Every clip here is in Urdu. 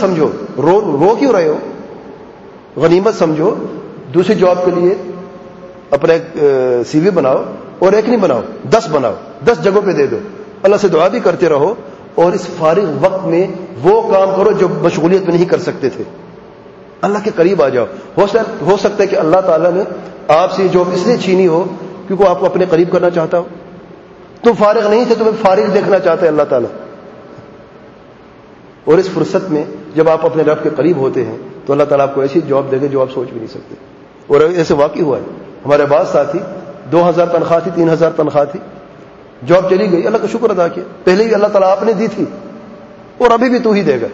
سمجھو، رو کیوں رہے ہو؟ غنیمت سمجھو، دوسری جاب کے لیے اپنا ایک سی وی بناؤ، اور ایک نہیں بناؤ، 10 بناؤ، 10 جگہوں پہ دے دو، اللہ سے دعا بھی کرتے رہو، اور اس فارغ وقت میں وہ کام کرو جو مشغولیت میں نہیں کر سکتے تھے، اللہ کے قریب آ جاؤ۔ ہو سکتا ہے کہ اللہ تعالیٰ نے آپ سے جاب اس لیے چھینی ہو کیونکہ آپ کو اپنے قریب کرنا چاہتا ہو، تم فارغ نہیں تھے، تمہیں فارغ دیکھنا چاہتا ہے اللہ تعالیٰ، اور اس فرصت میں جب آپ اپنے رب کے قریب ہوتے ہیں تو اللہ تعالیٰ آپ کو ایسی جاب دے گا جو آپ سوچ بھی نہیں سکتے۔ اور ایسے واقع ہوا ہے، ہمارے بعض ساتھی 2000 تنخواہ تھی، 3000 تنخواہ تھی، جاب چلی گئی، اللہ کا شکر ادا کیا، پہلے ہی اللہ تعالیٰ آپ نے دی تھی اور ابھی بھی تو ہی دے گا،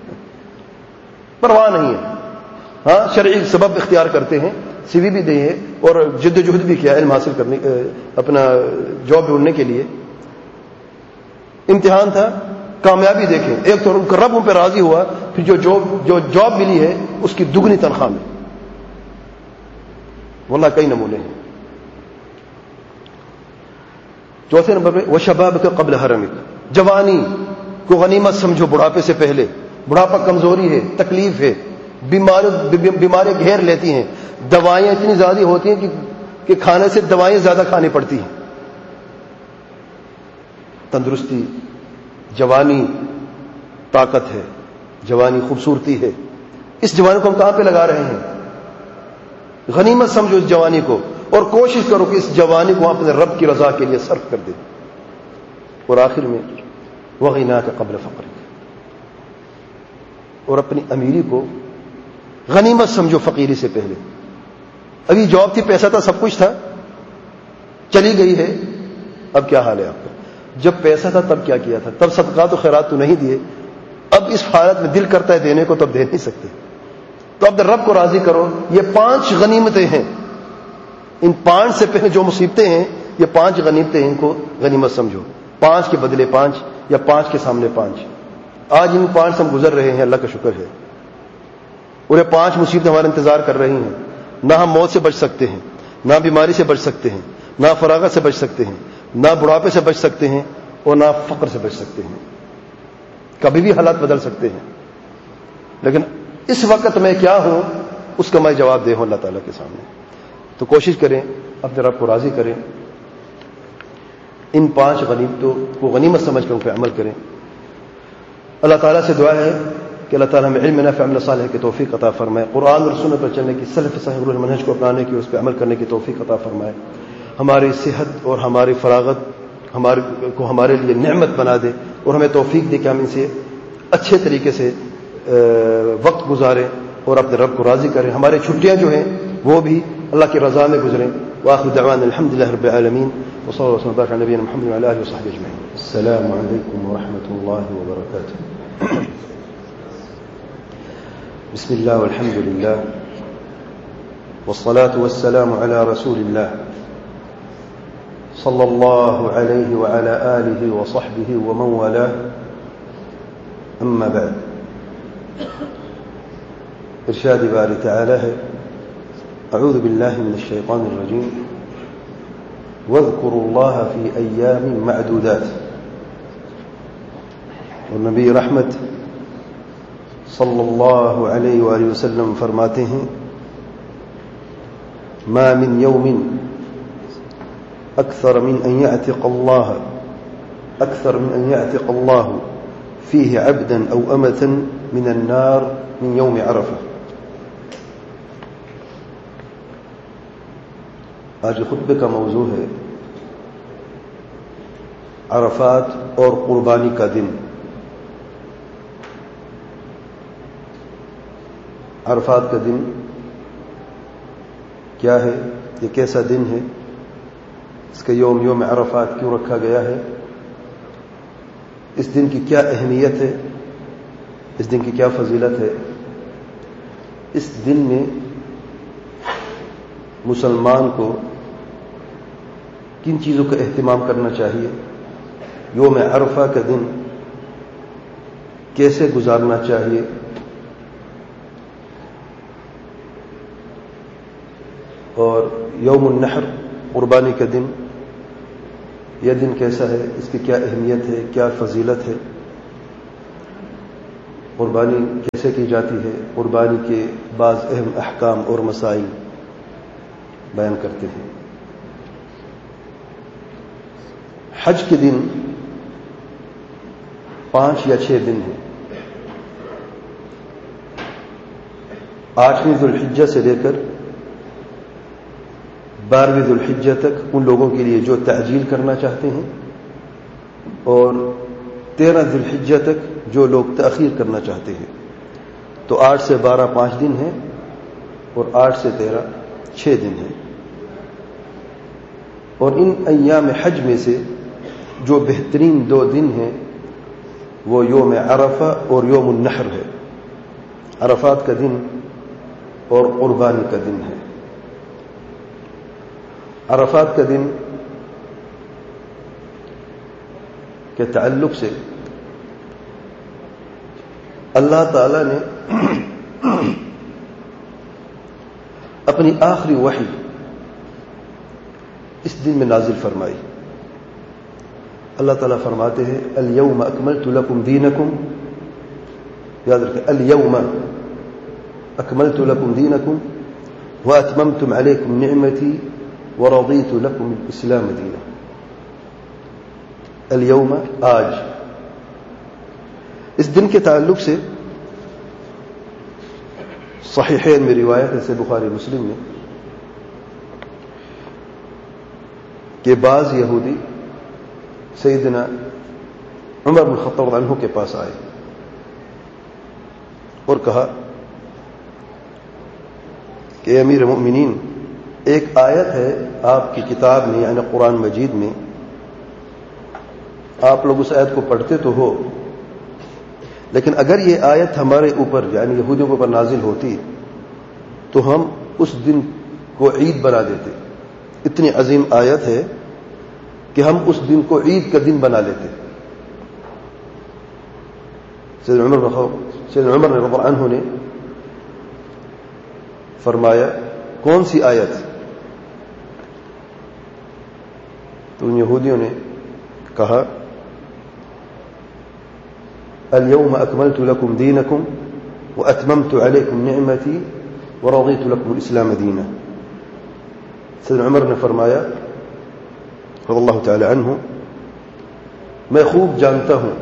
پرواہ نہیں ہے۔ ہاں شرعی سبب اختیار کرتے ہیں، سی وی بھی دی ہے اور جد و جہد بھی کیا علم حاصل کرنے، اپنا جاب ڈھونڈنے کے لیے، امتحان تھا، کامیابی دیکھیں، ایک تو ان کا رب ان پہ راضی ہوا، پھر جو جاب ملی ہے اس کی دگنی تنخواہ میں، واللہ کئی نمونے ہیں۔ چوتھے نمبر پہ وشبابک قبل حرمک، جوانی کو غنیمت سمجھو بڑھاپے سے پہلے۔ بڑھاپا کمزوری ہے، تکلیف ہے، بیماریاں گھیر لیتی ہیں، دوائیں اتنی زیادہ ہوتی ہیں کہ کھانے سے دوائیں زیادہ کھانی پڑتی ہیں۔ تندرستی، جوانی طاقت ہے، جوانی خوبصورتی ہے، اس جوانی کو ہم کہاں پہ لگا رہے ہیں؟ غنیمت سمجھو اس جوانی کو، اور کوشش کرو کہ اس جوانی کو اپنے رب کی رضا کے لیے صرف کر دے۔ اور آخر میں وغناک قبل فقرک، اور اپنی امیری کو غنیمت سمجھو فقیری سے پہلے۔ ابھی جاب تھی، پیسہ تھا، سب کچھ تھا، چلی گئی ہے، اب کیا حال ہے آپ کا؟ جب پیسہ تھا تب کیا کیا تھا؟ تب صدقات و خیرات تو نہیں دیے، اب اس حالت میں دل کرتا ہے دینے کو، تب دے نہیں سکتے، تو اب رب کو راضی کرو۔ یہ 5 غنیمتیں ہیں، ان 5 سے پہلے جو مصیبتیں ہیں، یہ 5 غنیمتیں ہیں، ان کو غنیمت سمجھو۔ 5 کے بدلے 5 یا 5 کے سامنے 5۔ آج ان 5 سے ہم گزر رہے ہیں، اللہ کا شکر ہے، اور یہ 5 مصیبتیں ہمارا انتظار کر رہی ہیں۔ نہ ہم موت سے بچ سکتے ہیں، نہ بیماری سے بچ سکتے ہیں، نہ فراغت سے بچ سکتے ہیں، نہ بڑھاپے سے بچ سکتے ہیں، اور نہ فقر سے بچ سکتے ہیں۔ کبھی بھی حالات بدل سکتے ہیں، لیکن اس وقت میں کیا ہوں اس کا میں جواب دے ہوں اللہ تعالیٰ کے سامنے۔ تو کوشش کریں اپنے رب کو راضی کریں، ان 5 غنیمتوں کو غنیمت سمجھ کر ان پہ عمل کریں۔ اللہ تعالیٰ سے دعا ہے کہ اللہ تعالیٰ ہمیں علم نافع عمل صالح کی توفیق عطا فرمائے، قرآن اور سنت پر چلنے کی، سلف صحیح منہج کو اپنانے کی، اس پہ عمل کرنے کی توفیق عطا فرمائے، ہماری صحت اور ہماری فراغت ہمارے لیے نعمت بنا دے، اور ہمیں توفیق دے کہ ہم ان سے اچھے طریقے سے وقت گزاریں اور اپنے رب کو راضی کریں۔ ہماری چھٹیاں جو ہیں وہ بھی اللہ کی رضا میں گزریں۔ وآخر دعوانا الحمد لله رب العالمين، وصلى الله وسلم وبارك على نبينا محمد وعلى آله وصحبه أجمعين۔ السلام عليكم ورحمة الله وبركاته۔ بسم الله والحمد لله والصلاة والسلام على رسول الله صلى الله عليه وعلى آله وصحبه ومن والاه، أما بعد۔ ارشاد باری تعالی ہے، اعوذ باللہ من الشیطان الرجیم، واذکروا اللہ فی ایام معدودات۔ اور نبی رحمت صلی اللہ علیہ وآلہ وسلم فرماتے ہیں، ما من یوم اکثر من ان یعتق اللہ فیہ عبدا او امتا من النار من یوم عرفہ۔ آج خطبے کا موضوع ہے عرفات اور قربانی کا دن۔ عرفات کا دن کیا ہے؟ یہ کیسا دن ہے؟ اس کا یوم عرفات کیوں رکھا گیا ہے؟ اس دن کی کیا اہمیت ہے؟ اس دن کی کیا فضیلت ہے؟ اس دن میں مسلمان کو کن چیزوں کا اہتمام کرنا چاہیے؟ یوم عرفہ کا دن کیسے گزارنا چاہیے؟ اور یوم النحر قربانی کا دن، یہ دن کیسا ہے؟ اس کی کیا اہمیت ہے، کیا فضیلت ہے؟ قربانی کیسے کی جاتی ہے، قربانی کے بعض اہم احکام اور مسائل بیان کرتے ہیں۔ حج کے دن 5 یا 6 دن ہیں۔ 8ویں ذوالحجہ سے لے کر 12ویں ذوالحجہ تک ان لوگوں کے لیے جو تعجیل کرنا چاہتے ہیں، اور 13 ذوالحجہ تک جو لوگ تاخیر کرنا چاہتے ہیں۔ تو 8 سے 12 5 دن ہیں، اور 8 سے 13 6 دن ہیں۔ اور ان ایام حج میں سے جو بہترین 2 دن ہیں وہ یوم عرفہ اور یوم النحر ہے۔ عرفات کا دن اور قربانی کا دن ہے۔ عرفات کا دن کے تعلق سے اللہ تعالی نے اپنی آخری وحی اس دن میں نازل فرمائی۔ اللہ تعالیٰ فرماتے ہیں الیوم اکملت لکم دینکم، یاد رکھیں الیوم اکملت لکم دینکم واتممتم علیکم نعمتی ورضیت لکم الاسلام دینا۔ الیوم آج، اس دن کے تعلق سے صحیحین میں روایت ہے بخاری مسلم میں کہ بعض یہودی سیدنا عمر بن الخطاب عنہ کے پاس آئے اور کہا کہ امیر المؤمنین، ایک آیت ہے آپ کی کتاب میں یعنی قرآن مجید میں، آپ لوگ اس آیت کو پڑھتے تو ہو، لیکن اگر یہ آیت ہمارے اوپر یعنی یہودیوں کے اوپر نازل ہوتی تو ہم اس دن کو عید بنا دیتے۔ اتنی عظیم آیت ہے کہ ہم اس دن کو عید کا دن بنا لیتے۔ سیدنا عمر رضی اللہ عنہ نے فرمایا کون سی آیت؟ تو ان یہودیوں نے کہا الیوم اکملت لکم دینکم واتممت علیکم نعمتی ورضیت لکم الاسلام دینا۔ سیدنا عمر نے فرمایا رضی اللہ تعالی عنہ، میں خوب جانتا ہوں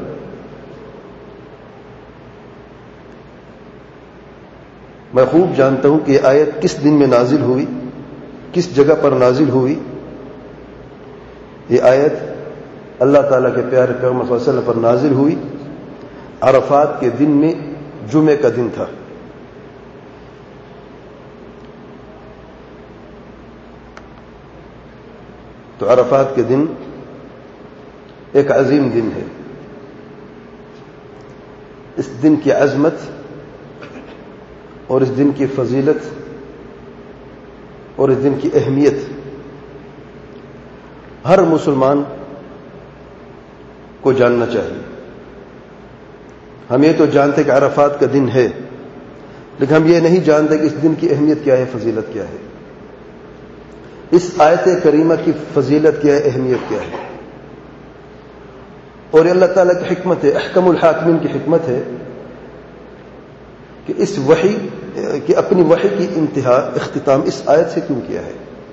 کہ یہ آیت کس دن میں نازل ہوئی، کس جگہ پر نازل ہوئی۔ یہ آیت اللہ تعالیٰ کے پیارے پیغمبر صلی اللہ علیہ وسلم پر نازل ہوئی عرفات کے دن میں، جمعے کا دن تھا۔ تو عرفات کے دن ایک عظیم دن ہے۔ اس دن کی عظمت اور اس دن کی فضیلت اور اس دن کی اہمیت ہر مسلمان کو جاننا چاہیے۔ ہم یہ تو جانتے کہ عرفات کا دن ہے، لیکن ہم یہ نہیں جانتے کہ اس دن کی اہمیت کیا ہے، فضیلت کیا ہے، اس آیت کریمہ کی فضیلت کیا ہے، اہمیت کیا ہے۔ اور یہ اللہ تعالیٰ کی حکمت ہے، احکم الحاکمین کی حکمت ہے کہ اس وحی کہ اپنی وحی کی انتہا اختتام اس آیت سے کیوں کیا ہے۔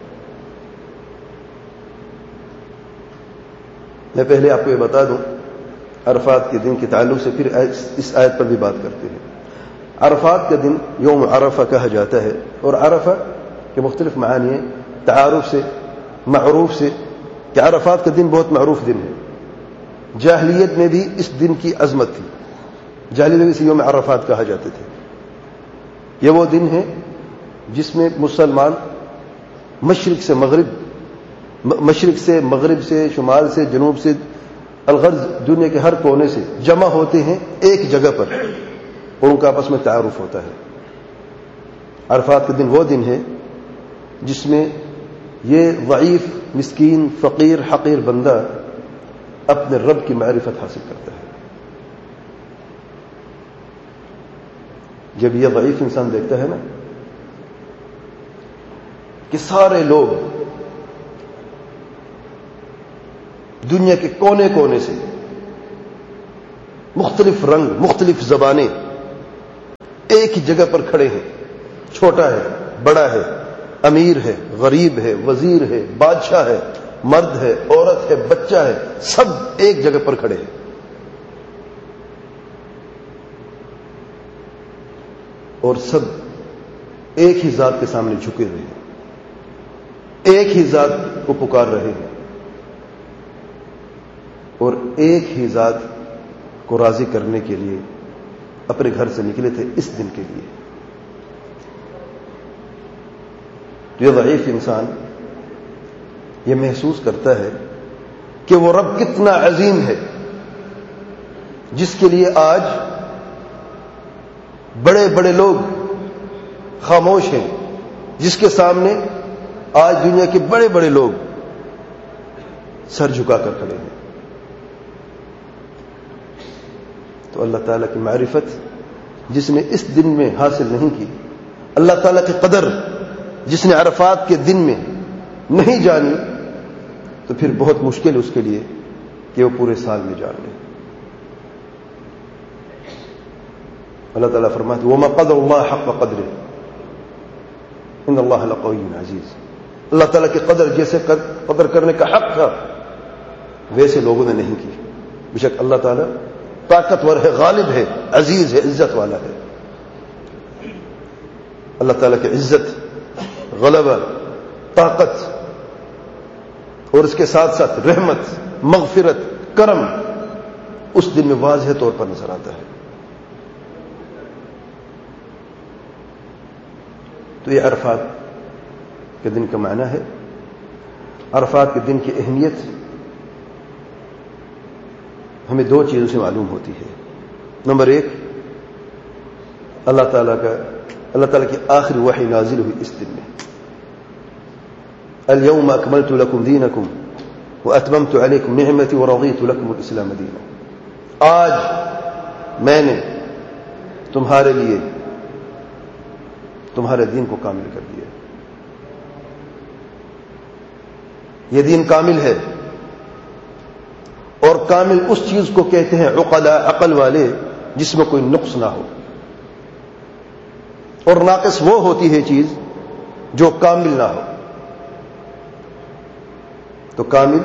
میں پہلے آپ کو یہ بتا دوں عرفات کے دن کے تعلق سے، پھر اس آیت پر بھی بات کرتے ہیں۔ عرفات کا دن یوم عرفہ کہا جاتا ہے، اور عرفہ کے مختلف معانی ہیں، تعارف سے، معروف سے، کہ عرفات کا دن بہت معروف دن ہے۔ جاہلیت میں بھی اس دن کی عظمت تھی، جاہلیت میں اسے یوم عرفات کہا جاتے تھے۔ یہ وہ دن ہے جس میں مسلمان مشرق سے مغرب سے، شمال سے، جنوب سے، الغرض دنیا کے ہر کونے سے جمع ہوتے ہیں ایک جگہ پر، اور ان کا آپس میں تعارف ہوتا ہے۔ عرفات کا دن وہ دن ہے جس میں یہ ضعیف، مسکین، فقیر، حقیر بندہ اپنے رب کی معرفت حاصل کرتا ہے۔ جب یہ ضعیف انسان دیکھتا ہے نا کہ سارے لوگ دنیا کے کونے کونے سے، مختلف رنگ، مختلف زبانیں، ایک ہی جگہ پر کھڑے ہیں، چھوٹا ہے، بڑا ہے، امیر ہے، غریب ہے، وزیر ہے، بادشاہ ہے، مرد ہے، عورت ہے، بچہ ہے، سب ایک جگہ پر کھڑے ہیں، اور سب ایک ہی ذات کے سامنے جھکے ہوئے ہیں، ایک ہی ذات کو پکار رہے ہیں، اور ایک ہی ذات کو راضی کرنے کے لیے اپنے گھر سے نکلے تھے اس دن کے لیے۔ یہ ضعیف انسان یہ محسوس کرتا ہے کہ وہ رب کتنا عظیم ہے جس کے لیے آج بڑے بڑے لوگ خاموش ہیں، جس کے سامنے آج دنیا کے بڑے بڑے لوگ سر جھکا کر کھڑے ہیں۔ تو اللہ تعالیٰ کی معرفت جس نے اس دن میں حاصل نہیں کی، اللہ تعالیٰ کی قدر جس نے عرفات کے دن میں نہیں جانی، تو پھر بہت مشکل ہے اس کے لیے کہ وہ پورے سال میں جان لے۔ اللہ تعالیٰ فرماتے ہیں وَمَا قَدَرُ اللَّهَ حَقَّ قَدْرِهِ إِنَّ اللَّهَ لَقَوِيٌّ عَزِيزٌ۔ اللہ تعالیٰ کی قدر جیسے قدر کرنے کا حق تھا ویسے لوگوں نے نہیں کی۔ بے شک اللہ تعالیٰ طاقتور ہے، غالب ہے، عزیز ہے، عزت والا ہے۔ اللہ تعالیٰ کی عزت، غلبہ، طاقت اور اس کے ساتھ ساتھ رحمت، مغفرت، کرم اس دن میں واضح طور پر نظر آتا ہے۔ تو یہ عرفات کے دن کا معنی ہے۔ عرفات کے دن کی اہمیت ہمیں دو چیزوں سے معلوم ہوتی ہے۔ نمبر ایک، اللہ تعالیٰ کی آخری وحی نازل ہوئی اس دن میں، اليوم اکملت لکم دینکم واتممت علیکم نعمتی ورضیت لکم الاسلام دینا۔ آج میں نے تمہارے لیے تمہارے دین کو کامل کر دیا۔ یہ دین کامل ہے، اور کامل اس چیز کو کہتے ہیں عقل والے جس میں کوئی نقص نہ ہو، اور ناقص وہ ہوتی ہے چیز جو کامل نہ ہو۔ تو کامل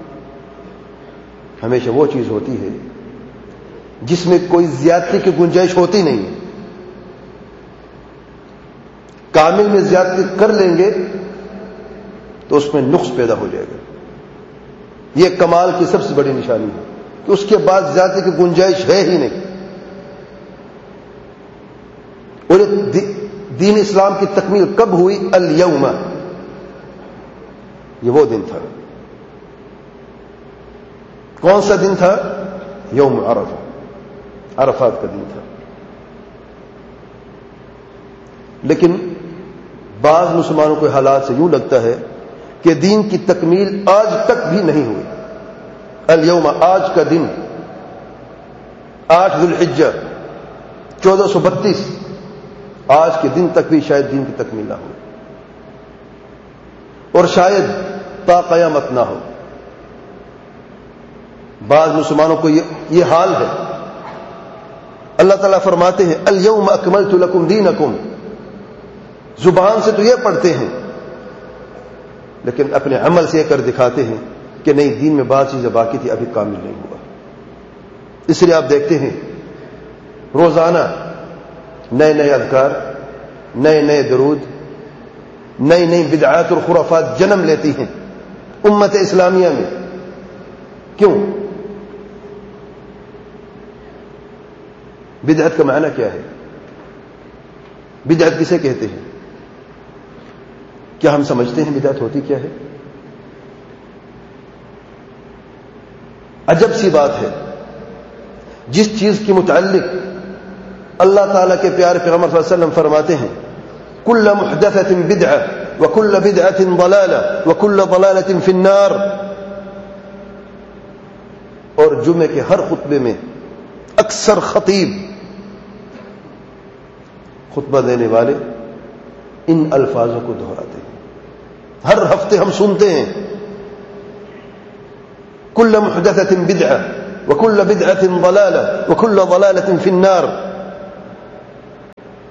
ہمیشہ وہ چیز ہوتی ہے جس میں کوئی زیادتی کی گنجائش ہوتی نہیں ہے۔ کامل میں زیادتی کر لیں گے تو اس میں نقص پیدا ہو جائے گا۔ یہ کمال کی سب سے بڑی نشانی ہے کہ اس کے بعد زیادتی کی گنجائش ہے ہی نہیں۔ اور دین اسلام کی تکمیل کب ہوئی؟ الیوم، یہ وہ دن تھا۔ کون سا دن تھا؟ یوم عرفہ، عرفات کا دن تھا۔ لیکن بعض مسلمانوں کے حالات سے یوں لگتا ہے کہ دین کی تکمیل آج تک بھی نہیں ہوئی۔ الیوم، آج کا دن 8 ذو الحجہ 1432، آج کے دن تک بھی شاید دین کی تکمیل نہ ہو، اور شاید تا قیامت نہ ہو۔ بعض مسلمانوں کو یہ حال ہے۔ اللہ تعالیٰ فرماتے ہیں الیوم اکملت لکم دینکم، زبان سے تو یہ پڑھتے ہیں لیکن اپنے عمل سے یہ کر دکھاتے ہیں کہ نہیں، دین میں بعض چیزیں باقی تھی، ابھی کامل نہیں ہوا۔ اس لیے آپ دیکھتے ہیں روزانہ نئے نئے اذکار، نئے نئے درود، نئی نئی بدعات اور خرافات جنم لیتی ہیں امت اسلامیہ میں۔ کیوں؟ بدعت کا معنی کیا ہے؟ بدعت کسے کہتے ہیں؟ کیا ہم سمجھتے ہیں بدعت ہوتی کیا ہے؟ عجب سی بات ہے، جس چیز کے متعلق اللہ تعالیٰ کے پیارے پیغمبر صلی اللہ علیہ وسلم فرماتے ہیں کل محدثۃ بدعہ وکل بدعۃ ضلالہ وکل ضلالۃ فی النار، اور جمعے کے ہر خطبے میں اکثر خطیب، خطبہ دینے والے ان الفاظوں کو دہراتے ہیں۔ ہر ہفتے ہم سنتے ہیں کل محدثۃ بدعہ وکل بدعۃ ضلالہ وکل ضلالۃ فی النار۔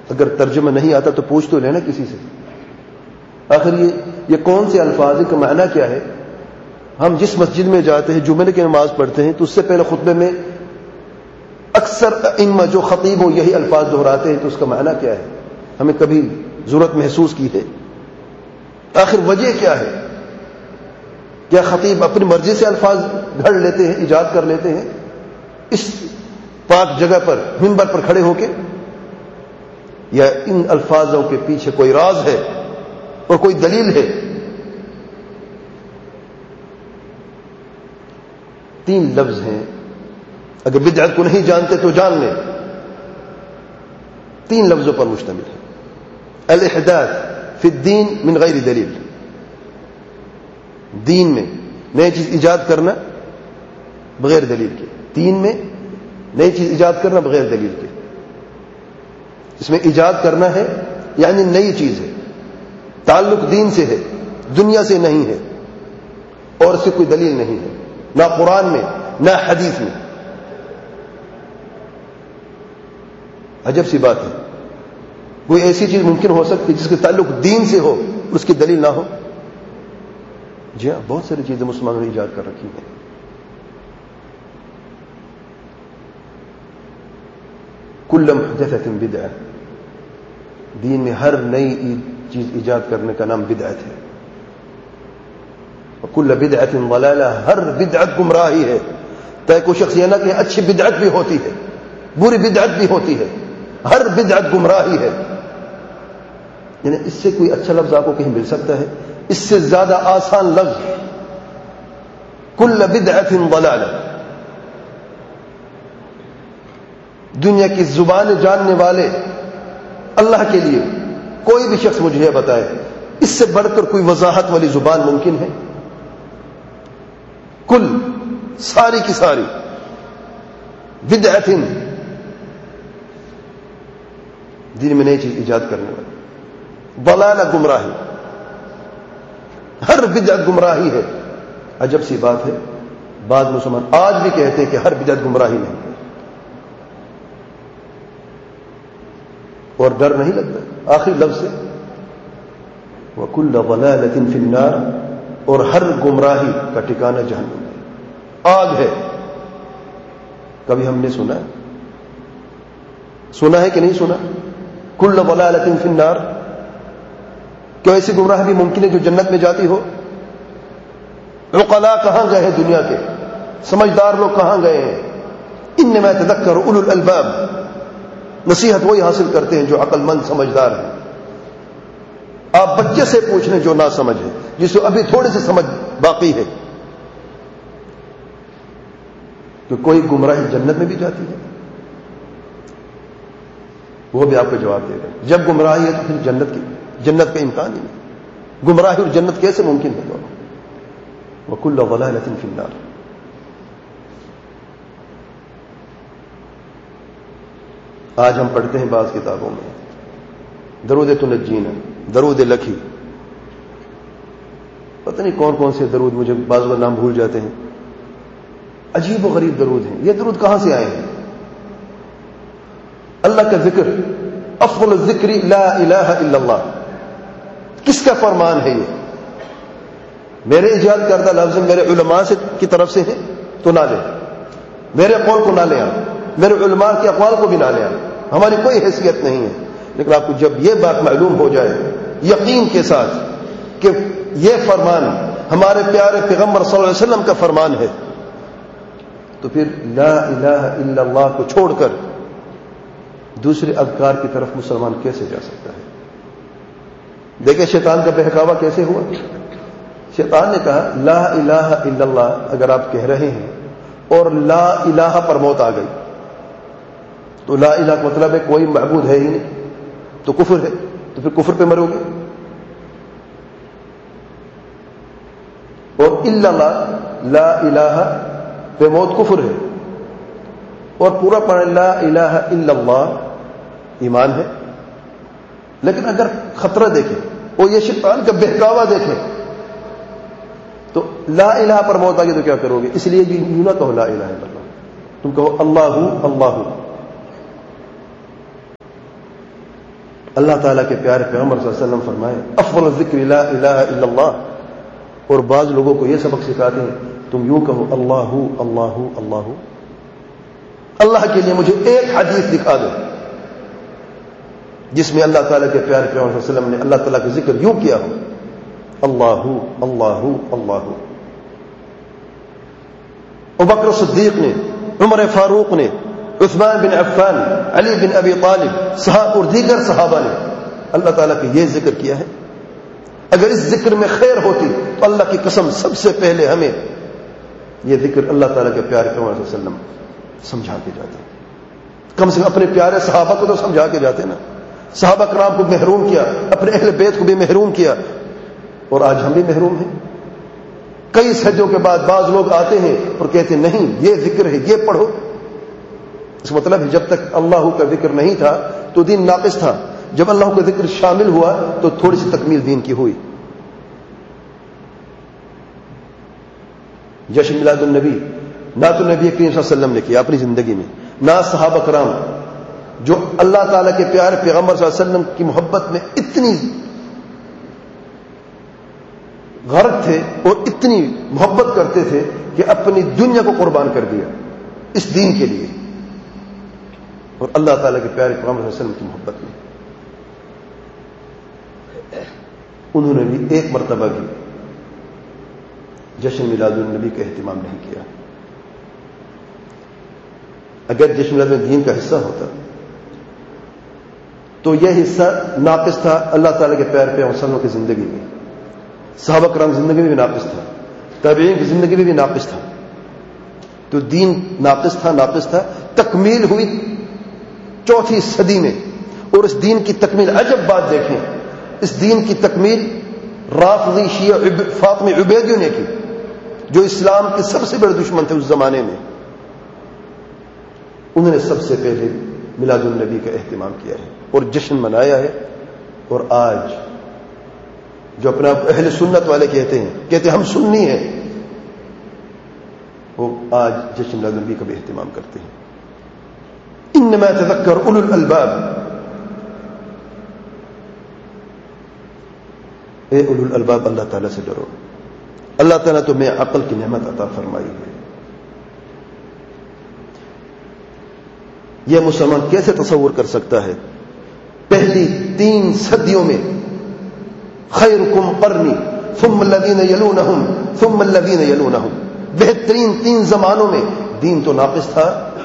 اگر ترجمہ نہیں آتا تو پوچھ تو لینا کسی سے، آخر یہ کون سے الفاظ کا معنی کیا ہے؟ ہم جس مسجد میں جاتے ہیں جمعے کی نماز پڑھتے ہیں تو اس سے پہلے خطبے میں اکثر ائمہ جو خطیب ہو یہی الفاظ دہراتے ہیں، تو اس کا معنی کیا ہے؟ ہمیں کبھی ضرورت محسوس کی ہے؟ آخر وجہ کیا ہے؟ کیا خطیب اپنی مرضی سے الفاظ گھڑ لیتے ہیں، ایجاد کر لیتے ہیں اس پاک جگہ پر منبر پر کھڑے ہو کے، یا ان الفاظوں کے پیچھے کوئی راز ہے اور کوئی دلیل ہے؟ 3 لفظ ہیں، اگر بدعت کو نہیں جانتے تو جان لیں، 3 لفظوں پر مشتمل ہے۔ الاحداث فی الدین من غیر دلیل، دین میں نئی چیز ایجاد کرنا بغیر دلیل کے، دین میں نئی چیز ایجاد کرنا بغیر دلیل کے۔ اس میں ایجاد کرنا ہے یعنی نئی چیز ہے، تعلق دین سے ہے، دنیا سے نہیں ہے، اور اس سے کوئی دلیل نہیں ہے، نہ قرآن میں نہ حدیث میں۔ عجب سی بات ہے، کوئی ایسی چیز ممکن ہو سکتی جس کے تعلق دین سے ہو اس کی دلیل نہ ہو؟ جی ہاں، بہت ساری چیزیں مسلمانوں نے ایجاد کر رکھی ہیں۔ کل محدثۃ بدعہ، دین میں ہر نئی چیز ایجاد کرنے کا نام بدعت ہے۔ وکل بدعۃ ضلالہ، ہر بدعت گمراہی ہے۔ تو کوئی شخص یہ نہ کہ اچھی بدعت بھی ہوتی ہے، بری بدعت بھی ہوتی ہے، ہر بدعت گمراہی ہے۔ یعنی اس سے کوئی اچھا لفظ آپ کو کہیں مل سکتا ہے؟ اس سے زیادہ آسان لفظ کل بدعۃ ضلالہ۔ دنیا کی زبان جاننے والے اللہ کے لیے کوئی بھی شخص مجھے یہ بتائے اس سے بڑھ کر کوئی وضاحت والی زبان ممکن ہے؟ کل، ساری کی ساری، بدعۃ، دین میں نئی چیز ایجاد کرنے والی، ضلالہ، گمراہی، ہر بدعت گمراہی ہے۔ عجب سی بات ہے، بعض مسلمان آج بھی کہتے ہیں کہ ہر بدعت گمراہی نہیں ہے، اور ڈر نہیں لگتا آخری لفظ سے، وَكُلَّ ضَلَالَةٍ فِي النَّارِ، اور ہر گمراہی کا ٹھکانہ جہنم ہے، آگ ہے۔ کبھی ہم نے سنا ہے کہ نہیں سنا؟ کل ضلالۃ فی النار، کیا ایسی گمراہ بھی ممکن ہے جو جنت میں جاتی ہو؟ عقلاء کہاں گئے ہیں دنیا کے؟ سمجھدار لوگ کہاں گئے ہیں؟ انما یتذکر اولو الالباب، نصیحت وہی حاصل کرتے ہیں جو عقل مند سمجھدار ہیں۔ آپ بچے سے پوچھ لیں جو نہ سمجھ ہے، جس کو ابھی تھوڑی سی سمجھ باقی ہے، کہ کوئی گمراہی جنت میں بھی جاتی ہے، وہ بھی آپ کو جواب دے گا۔ جب گمراہی ہے تو پھر جنت کا امکان ہی نہیں، گمراہی اور جنت کیسے ممکن ہے دونوں؟ وَكُلَّ ضَلَالَةٍ فِي النَّارِ۔ آج ہم پڑھتے ہیں بعض کتابوں میں درود تنجینا، درود لکھی، پتہ نہیں کون کون سے درود، مجھے بعض کا نام بھول جاتے ہیں، عجیب و غریب درود ہیں۔ یہ درود کہاں سے آئے ہیں؟ اللہ کا ذکر، افضل الذکر لا الہ الا اللہ، کس کا فرمان ہے یہ؟ میرے ایجاد کردہ لفظ میرے علماء کی طرف سے ہیں تو نہ لیں، میرے قول کو نہ لیں، میرے علماء کے اقوال کو بھی نہ لیں، ہماری کوئی حیثیت نہیں ہے۔ لیکن آپ کو جب یہ بات معلوم ہو جائے یقین کے ساتھ کہ یہ فرمان ہمارے پیارے پیغمبر صلی اللہ علیہ وسلم کا فرمان ہے، تو پھر لا الہ الا اللہ کو چھوڑ کر دوسرے اذکار کی طرف مسلمان کیسے جا سکتا ہے؟ دیکھیں شیطان کا بہکاوا کیسے ہوا۔ شیطان نے کہا لا الہ الا اللہ اگر آپ کہہ رہے ہیں اور لا الہ پر موت آ گئی تو لا الہ کا مطلب ہے کوئی معبود ہے ہی نہیں، تو کفر ہے، تو پھر کفر پہ مرو گے۔ اور الا اللہ، لا الہ پہ موت کفر ہے، اور پورا پڑھ لا الہ الا اللہ ایمان ہے۔ لیکن اگر خطرہ دیکھیں اور یہ شیطان کا بہکاوا دیکھیں تو لا الہ پر موت آ گئی تو کیا کرو گے؟ اس لیے یوں نہ کہو لا الہ الا اللہ، تم کہو اللہ اللہ۔ اللہ تعالیٰ کے پیارے پیغمبر صلی اللہ علیہ وسلم فرمائے افضل الذکر لا الہ الا اللہ، اور بعض لوگوں کو یہ سبق سکھاتے ہیں تم یوں کہو اللہ اللہ اللہ، اللہ کے لیے مجھے ایک حدیث دکھا دو جس میں اللہ تعالیٰ کے پیارے پیغمبر صلی اللہ علیہ وسلم نے اللہ تعالیٰ کا ذکر یوں کیا ہو، اللہ اللہ اللہ۔ ابوبکر صدیق نے، عمر فاروق نے، عثمان بن عفان، علی بن ابی طالب، صحابہ اور دیگر صحابہ نے اللہ تعالیٰ کا یہ ذکر کیا ہے۔ اگر اس ذکر میں خیر ہوتی تو اللہ کی قسم سب سے پہلے ہمیں یہ ذکر اللہ تعالیٰ کے پیارے پیغمبر صلی اللہ علیہ وسلم سمجھا کے جاتے، کم سے کم اپنے پیارے صحابہ کو تو سمجھا کے جاتے نا۔ صحابہ کرام کو محروم کیا، اپنے اہل بیت کو بھی محروم کیا، اور آج ہم بھی محروم ہیں۔ کئی صدیوں کے بعد بعض لوگ آتے ہیں اور کہتے ہیں نہیں یہ ذکر ہے، یہ پڑھو۔ اس مطلب ہے جب تک اللہ کا ذکر نہیں تھا تو دین ناقص تھا، جب اللہ کا ذکر شامل ہوا تو تھوڑی سی تکمیل دین کی ہوئی۔ جشن میلاد النبی نہ تو نبی کریم صلی اللہ علیہ وسلم نے کیا اپنی زندگی میں، نہ صحابہ کرام جو اللہ تعالیٰ کے پیارے پیغمبر صلی اللہ علیہ وسلم کی محبت میں اتنی غرق تھے اور اتنی محبت کرتے تھے کہ اپنی دنیا کو قربان کر دیا اس دین کے لیے، اور اللہ تعالیٰ کے پیارے پیغمبر صلی اللہ علیہ وسلم کی محبت میں انہوں نے بھی ایک مرتبہ بھی جشن میلاد النبی کا اہتمام نہیں کیا۔ اگر جشن میلاد النبی دین کا حصہ ہوتا تو یہ حصہ ناقص تھا اللہ تعالیٰ کے پیارے پیغمبر صلی اللہ علیہ وسلم کی زندگی میں، صحابہ کرام کی زندگی میں بھی ناقص تھا، تابعین کی زندگی میں بھی ناقص تھا، تو دین ناقص تھا۔ تکمیل ہوئی 4 صدی میں، اور اس دین کی تکمیل، عجب بات دیکھیں، اس دین کی تکمیل رافضی شیعہ فاطمی عبیدیوں نے کی، جو اسلام کے سب سے بڑے دشمن تھے اس زمانے میں۔ انہوں نے سب سے پہلے میلاد النبی کا اہتمام کیا ہے اور جشن منایا ہے، اور آج جو اپنا اہل سنت والے کہتے ہیں ہم سنی ہیں، وہ آج جشن میلاد النبی کا بھی اہتمام کرتے ہیں۔ انما يتذكر اولو الالباب، اے اولو الالباب اللہ تعالیٰ سے ڈرو، اللہ تعالیٰ تمہیں عقل کی نعمت عطا فرمائی ہے۔ یہ مسلمان کیسے تصور کر سکتا ہے پہلی 3 صدیوں میں خیرکم قرنی ثم الذین یلونہم ثم الذین یلونہم، بہترین 3 زمانوں میں دین تو ناقص تھا،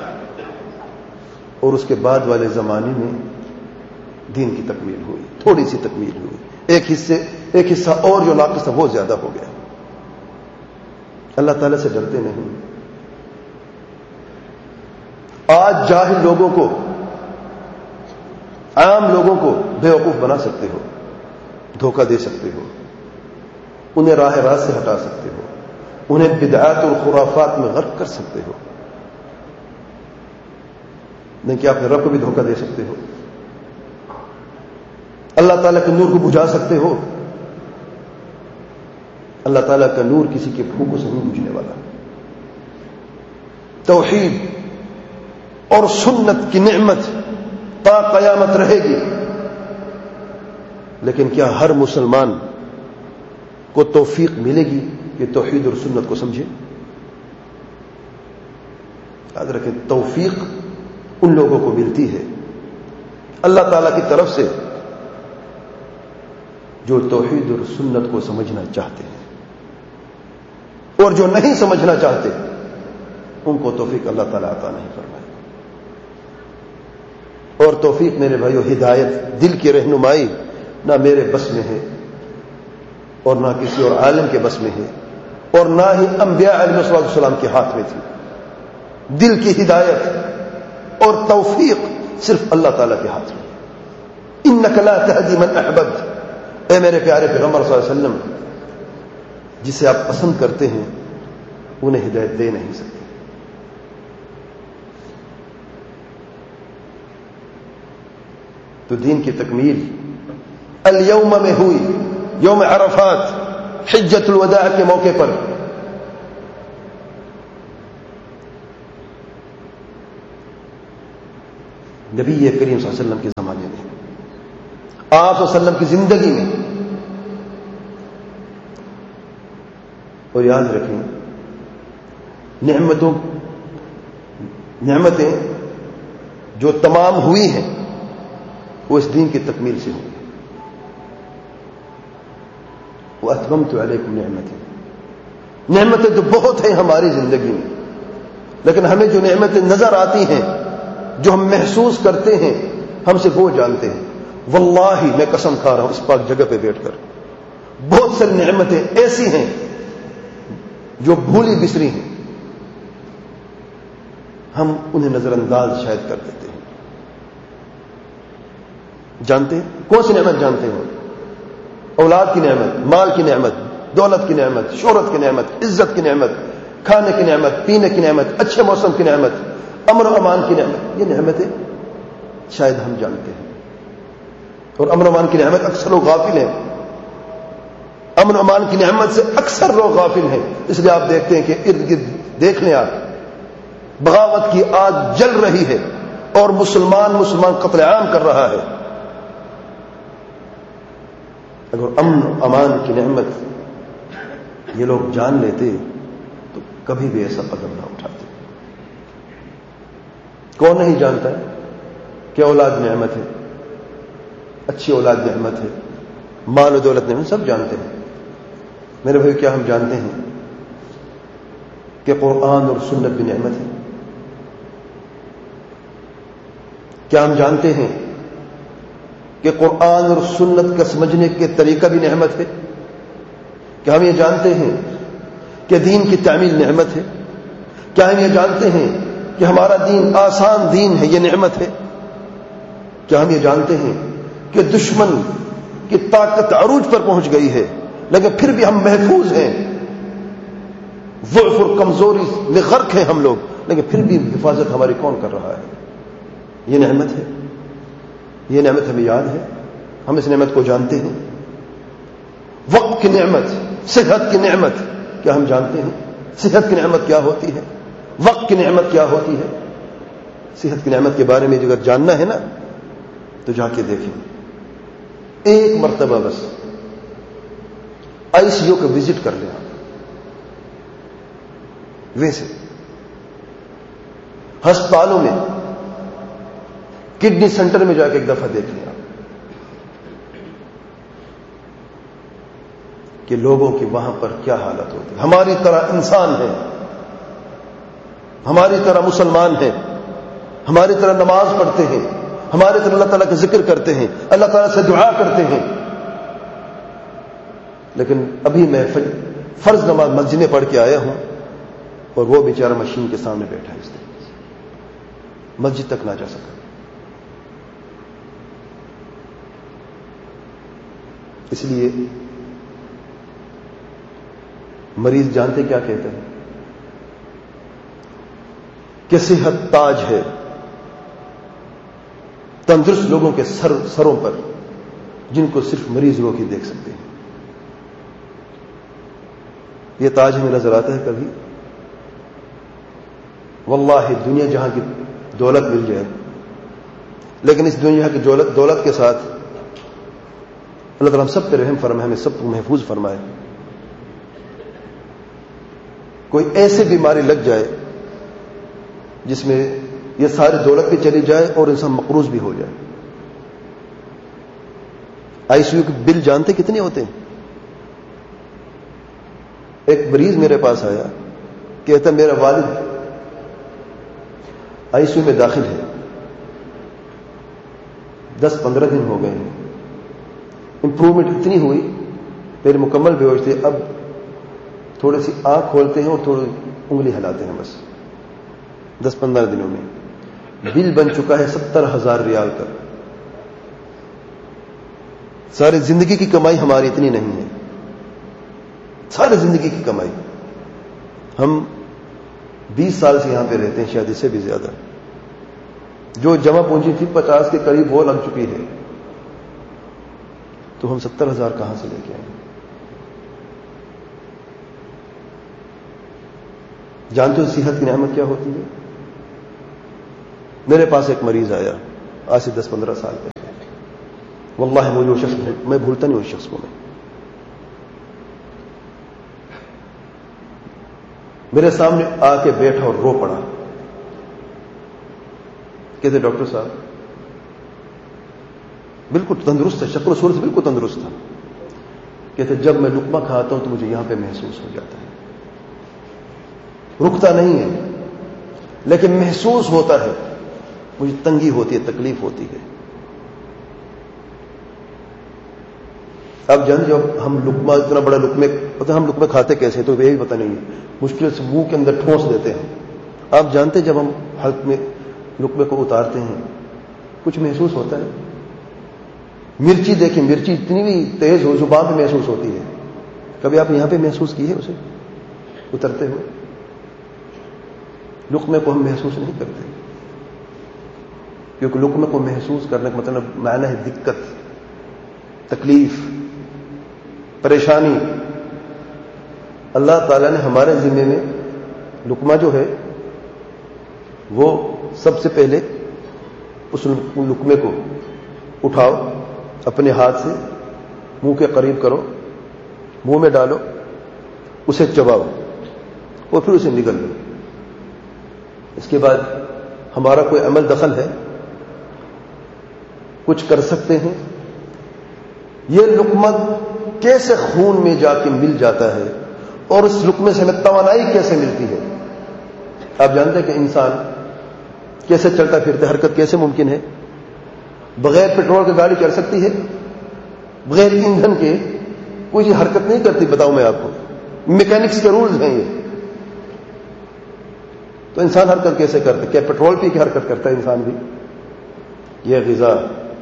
اور اس کے بعد والے زمانے میں دین کی تکمیل ہوئی، تھوڑی سی تکمیل ہوئی، ایک حصہ اور جو ناقص تھا وہ زیادہ ہو گیا۔ اللہ تعالیٰ سے ڈرتے نہیں۔ آج جاہل لوگوں کو، عام لوگوں کو بیوقوف بنا سکتے ہو، دھوکہ دے سکتے ہو، انہیں راہ راست سے ہٹا سکتے ہو، انہیں بدعات اور خرافات میں غرق کر سکتے ہو، نہیں کہ اپنے رب کو بھی دھوکہ دے سکتے ہو، اللہ تعالیٰ کے نور کو بجھا سکتے ہو۔ اللہ تعالیٰ کا نور کسی کے پھونکوں سے نہیں بجھنے والا۔ توحید اور سنت کی نعمت تا قیامت رہے گی، لیکن کیا ہر مسلمان کو توفیق ملے گی کہ توحید اور سنت کو سمجھے؟ یاد رکھیں، توفیق ان لوگوں کو ملتی ہے اللہ تعالیٰ کی طرف سے جو توحید اور سنت کو سمجھنا چاہتے ہیں، اور جو نہیں سمجھنا چاہتے ان کو توفیق اللہ تعالیٰ عطا نہیں فرمائے۔ اور توفیق میرے بھائیو، ہدایت، دل کی رہنمائی نہ میرے بس میں ہے اور نہ کسی اور عالم کے بس میں ہے، اور نہ ہی انبیاء علیہ السلام کے ہاتھ میں تھی۔ دل کی ہدایت اور توفیق صرف اللہ تعالیٰ کے ہاتھ میں۔ انک لا تہدی من احببت، اے میرے پیارے پیغمبر صلی اللہ علیہ وسلم، جسے آپ پسند کرتے ہیں انہیں ہدایت دے نہیں سکتے۔ تو دین کی تکمیل الیوم میں ہوئی، یوم عرفات، حجۃ الوداع کے موقع پر۔ نبی کریم صلی اللہ علیہ وسلم کے زمانے میں آپ صلی اللہ علیہ وسلم کی زندگی میں. اور یاد رکھیں نعمتیں جو تمام ہوئی ہیں وہ اس دین کی تکمیل سے ہوئی. وَأَتْمَمْتُ عَلَيْكُمْ نِعْمَتِي. نعمتیں تو بہت ہیں ہماری زندگی میں، لیکن ہمیں جو نعمتیں نظر آتی ہیں، جو ہم محسوس کرتے ہیں، ہم سے وہ جانتے ہیں. واللہ میں قسم کھا رہا ہوں اس پاک جگہ پہ بیٹھ کر، بہت ساری نعمتیں ایسی ہیں جو بھولی بسری ہیں، ہم انہیں نظر انداز شاید کر دیتے ہیں. جانتے ہیں کون سی نعمت جانتے ہیں؟ اولاد کی نعمت، مال کی نعمت، دولت کی نعمت، شہرت کی نعمت، عزت کی نعمت، کھانے کی نعمت، پینے کی نعمت، اچھے موسم کی نعمت، امن و امان کی نعمت. یہ نعمتیں شاید ہم جانتے ہیں. اور امن و امان کی نعمت اکثر لوگ غافل ہیں. امن و امان کی نعمت سے اکثر لوگ غافل ہیں. اس لیے آپ دیکھتے ہیں کہ ارد گرد دیکھ لیں آپ، بغاوت کی آگ جل رہی ہے اور مسلمان قتل عام کر رہا ہے. اگر امن و امان کی نعمت یہ لوگ جان لیتے تو کبھی بھی ایسا قدم نہ اٹھاتے. کون نہیں جانتا ہے کہ اولاد نعمت ہے، اچھی اولاد نعمت ہے، مال و دولت نعمت، سب جانتے ہیں. میرے بھائی کیا ہم جانتے ہیں کہ قرآن اور سنت بھی نعمت ہے؟ کیا ہم جانتے ہیں کہ قرآن اور سنت کا سمجھنے کے طریقہ بھی نعمت ہے؟ کیا ہم یہ جانتے ہیں کہ دین کی تعمیل نعمت ہے؟ کیا ہم یہ جانتے ہیں کہ ہمارا دین آسان دین ہے، یہ نعمت ہے؟ کیا ہم یہ جانتے ہیں کہ دشمن کی طاقت عروج پر پہنچ گئی ہے لیکن پھر بھی ہم محفوظ ہیں؟ ضعف اور کمزوری میں غرق ہیں ہم لوگ، لیکن پھر بھی حفاظت ہماری کون کر رہا ہے؟ یہ نعمت ہے. یہ نعمت ہمیں یاد ہے، ہم اس نعمت کو جانتے ہیں. وقت کی نعمت، صحت کی نعمت، کیا ہم جانتے ہیں صحت کی نعمت کیا ہوتی ہے؟ وقت کی نعمت کیا ہوتی ہے؟ صحت کی نعمت کے بارے میں اگر جاننا ہے نا تو جا کے دیکھیں. ایک مرتبہ بس آئی سی یو کو وزٹ کر لیں آپ. ویسے ہسپتالوں میں، کڈنی سینٹر میں جا کے ایک دفعہ دیکھ لیں آپ کہ لوگوں کی وہاں پر کیا حالت ہوتی ہے. ہماری طرح انسان ہیں، ہماری طرح مسلمان ہیں، ہماری طرح نماز پڑھتے ہیں، ہماری طرح اللہ تعالیٰ کا ذکر کرتے ہیں، اللہ تعالیٰ سے دعا کرتے ہیں، لیکن ابھی میں فرض نماز مسجد میں پڑھ کے آیا ہوں اور وہ بیچارہ مشین کے سامنے بیٹھا ہے، اس طرح مسجد تک نہ جا سکا. اس لیے مریض جانتے کیا کہتے ہیں کہ صحت تاج ہے. تندرست لوگوں کے سروں پر، جن کو صرف مریض لوگ ہی دیکھ سکتے ہیں. یہ تاج ہمیں نظر آتا ہے کبھی؟ واللہ دنیا جہاں کی دولت مل جائے، لیکن اس دنیا کی دولت کے ساتھ اللہ تعالیٰ ہم سب پہ رحم فرمائے، ہمیں سب کو محفوظ فرمائے. کوئی ایسی بیماری لگ جائے جس میں یہ ساری دولت بھی چلی جائے اور انسان مقروض بھی ہو جائے. آئی سی یو کے بل جانتے کتنے ہوتے ہیں؟ ایک مریض میرے پاس آیا، کہتا میرا والد آئی سی یو میں داخل ہے، 10-15 دن ہو گئے ہیں، امپروومنٹ اتنی ہوئی، میرے مکمل بے ہوش تھے، اب تھوڑی سی آنکھ کھولتے ہیں اور تھوڑی انگلی ہلاتے ہیں، بس 10-15 دنوں میں بل بن چکا ہے 70,000 ریال کا. ساری زندگی کی کمائی ہماری اتنی نہیں ہے، ساری زندگی کی کمائی. ہم 20 سال سے یہاں پہ رہتے ہیں، شاید اس سے بھی زیادہ. جو جمع پونجی تھی 50 کے قریب وہ لگ چکی ہے، تو ہم 70,000 کہاں سے لے کے آئیں؟ جانتے ہو صحت کی نعمت کیا ہوتی ہے؟ میرے پاس ایک مریض آیا آج سے 10-15 سال پہلے. واللہ مجھے وہ شخص میں بھولتا نہیں اس شخص کو. میرے سامنے آ کے بیٹھا اور رو پڑا. کہتے ڈاکٹر صاحب بالکل تندرست ہے, شکل و صورت سے بالکل تندرست تھا. کہتے جب میں لقمہ کھاتا ہوں تو مجھے یہاں پہ محسوس ہو جاتا ہے, رکتا نہیں ہے لیکن محسوس ہوتا ہے, مجھے تنگی ہوتی ہے, تکلیف ہوتی ہے. اب جان جب ہم لقمہ اتنا بڑا لقمے پتہ ہم لقمے کھاتے کیسے تو یہ بھی پتہ نہیں ہے, مشکل سے منہ کے اندر ٹھونس دیتے ہیں. آپ جانتے جب ہم حلق میں لقمے کو اتارتے ہیں کچھ محسوس ہوتا ہے. مرچی دیکھیں, مرچی اتنی بھی تیز ہو زبان پہ محسوس ہوتی ہے, کبھی آپ یہاں پہ محسوس کی ہے اسے اترتے ہوئے؟ لقمے کو ہم محسوس نہیں کرتے, کیونکہ لقمے کو محسوس کرنے کا مطلب معنی ہے دقت, تکلیف, پریشانی. اللہ تعالیٰ نے ہمارے ذمے میں لقمہ جو ہے وہ سب سے پہلے اس لقمے کو اٹھاؤ, اپنے ہاتھ سے منہ کے قریب کرو, منہ میں ڈالو, اسے چباؤ اور پھر اسے نگل لو. اس کے بعد ہمارا کوئی عمل دخل ہے, کچھ کر سکتے ہیں؟ یہ لقمہ کیسے خون میں جا کے مل جاتا ہے اور اس لقمے سے ہمیں توانائی کیسے ملتی ہے؟ آپ جانتے ہیں کہ انسان کیسے چلتا پھرتا, حرکت کیسے ممکن ہے؟ بغیر پیٹرول کی گاڑی چل سکتی ہے؟ بغیر ایندھن کے کوئی حرکت نہیں کرتی. بتاؤں میں آپ کو, میکینکس کے رولز ہیں یہ. تو انسان حرکت کیسے کرتا؟ کیا پیٹرول پی کے حرکت کرتا ہے انسان بھی؟ یہ غذا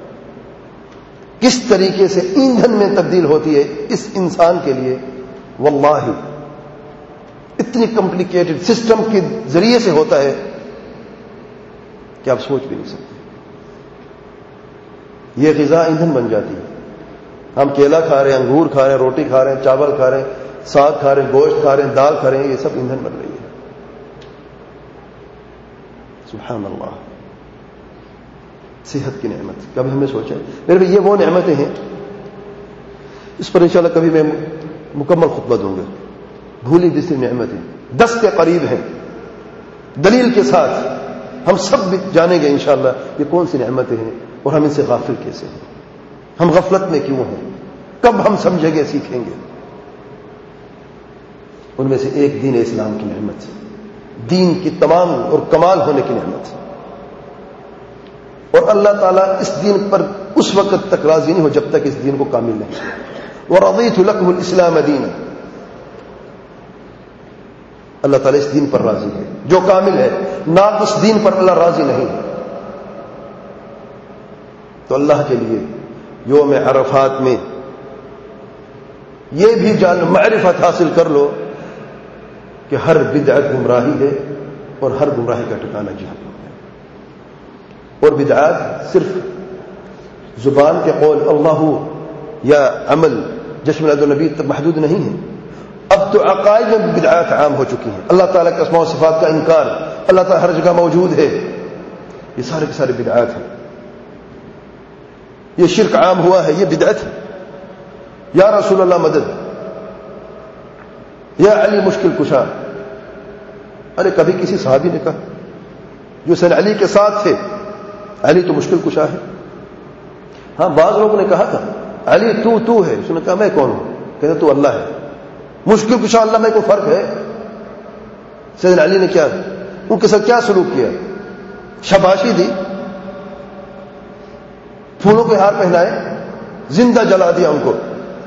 کس طریقے سے ایندھن میں تبدیل ہوتی ہے اس انسان کے لیے, واللہ اتنی کمپلیکیٹڈ سسٹم کے ذریعے سے ہوتا ہے کہ آپ سوچ بھی نہیں سکتے. یہ غذا ایندھن بن جاتی ہے. ہم کیلا کھا رہے ہیں, انگور کھا رہے ہیں, روٹی کھا رہے ہیں, چاول کھا رہے ہیں, ساگ کھا رہے ہیں, گوشت کھا رہے ہیں, دال کھا رہے ہیں, یہ سب ایندھن بن رہی ہے. سبحان اللہ, صحت کی نعمت کبھی ہم نے سوچا میرے بھائی؟ یہ وہ نعمتیں ہیں, اس پر انشاءاللہ کبھی میں مکمل خطبہ دوں گا. بھولی جیسی نعمتیں 10 کے قریب ہیں, دلیل کے ساتھ ہم سب بھی جانیں گے انشاءاللہ یہ کون سی نعمتیں ہیں اور ہم ان سے غافل کیسے ہیں, ہم غفلت میں کیوں ہیں, کب ہم سمجھیں گے, سیکھیں گے. ان میں سے ایک دین اسلام کی نعمت, دین کی تمام اور کمال ہونے کی نعمت. اور اللہ تعالیٰ اس دین پر اس وقت تک راضی نہیں ہو جب تک اس دین کو کامل نہیں. وَرَضِيتُ لَكُمُ الْإِسْلَامَ دِينًا, اللہ تعالیٰ اس دین پر راضی ہے جو کامل ہے, ناقص دین پر اللہ راضی نہیں. تو اللہ کے لیے یوم عرفات میں یہ بھی جان معرفت حاصل کر لو کہ ہر بدعت گمراہی ہے اور ہر گمراہی کا ٹھکانہ جہنم ہے. اور بدعات صرف زبان کے قول اللہ یا عمل جشم میلاد النبی تک محدود نہیں ہے. اب تو عقائد میں بدعات عام ہو چکی ہیں. اللہ تعالیٰ کے اسماء و صفات کا انکار, اللہ تعالیٰ ہر جگہ موجود ہے, یہ سارے کے سارے بدعات ہیں. یہ شرک عام ہوا ہے, یہ بدعت ہے. یا رسول اللہ مدد, یا علی مشکل کشا. ارے کبھی کسی صحابی نے کہا جو سن علی کے ساتھ تھے, علی تو مشکل کشا ہے. ہاں بعض لوگوں نے کہا تھا علی تو ہے, اس نے کہا میں کون ہوں؟ کہتے تو اللہ ہے. مشکل کشا اللہ میں کوئی فرق ہے؟ سیدنا علی نے کیا ان کے ساتھ کیا سلوک کیا؟ شاباشی دی, پھولوں کے ہار پہنائے, زندہ جلا دیا ان کو.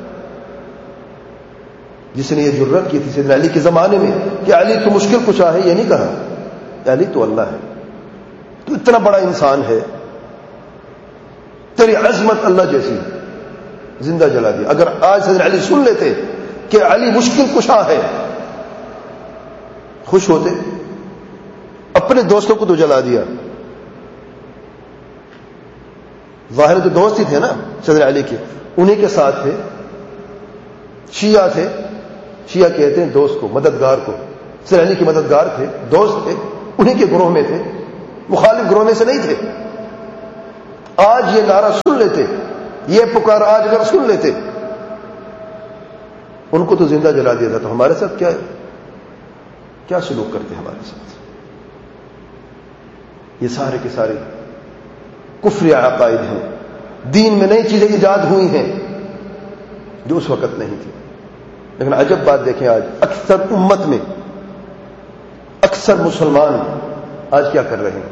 جس نے یہ جرات کی تھی سیدنا علی کے زمانے میں کہ علی تو مشکل کشا ہے, یہ نہیں کہا علی تو اللہ ہے. تو اتنا بڑا انسان ہے, تیری عظمت اللہ جیسی, زندہ جلا دیا. اگر آج سیدنا علی سن لیتے کہ علی مشکل کشا ہے, خوش ہوتے. اپنے دوستوں کو تو جلا دیا, ظاہر تو دوست ہی تھے نا سیدنا علی کے, انہی کے ساتھ تھے. شیعہ تھے, شیعہ کہتے ہیں دوست کو, مددگار کو. سیدنا علی کے مددگار تھے, دوست تھے, انہی کے گروہ میں تھے, مخالف گروہ میں سے نہیں تھے. آج یہ نعرہ سن لیتے یہ پکار آج اگر سن لیتے، ان کو تو زندہ جلا دیا تھا، تو ہمارے ساتھ کیا سلوک کرتے ہمارے ساتھ؟ یہ سارے کے سارے کفر عقائد ہیں، دین میں نئی چیزیں ایجاد ہوئی ہیں جو اس وقت نہیں تھی. لیکن عجب بات دیکھیں، آج اکثر امت میں اکثر مسلمان آج کیا کر رہے ہیں؟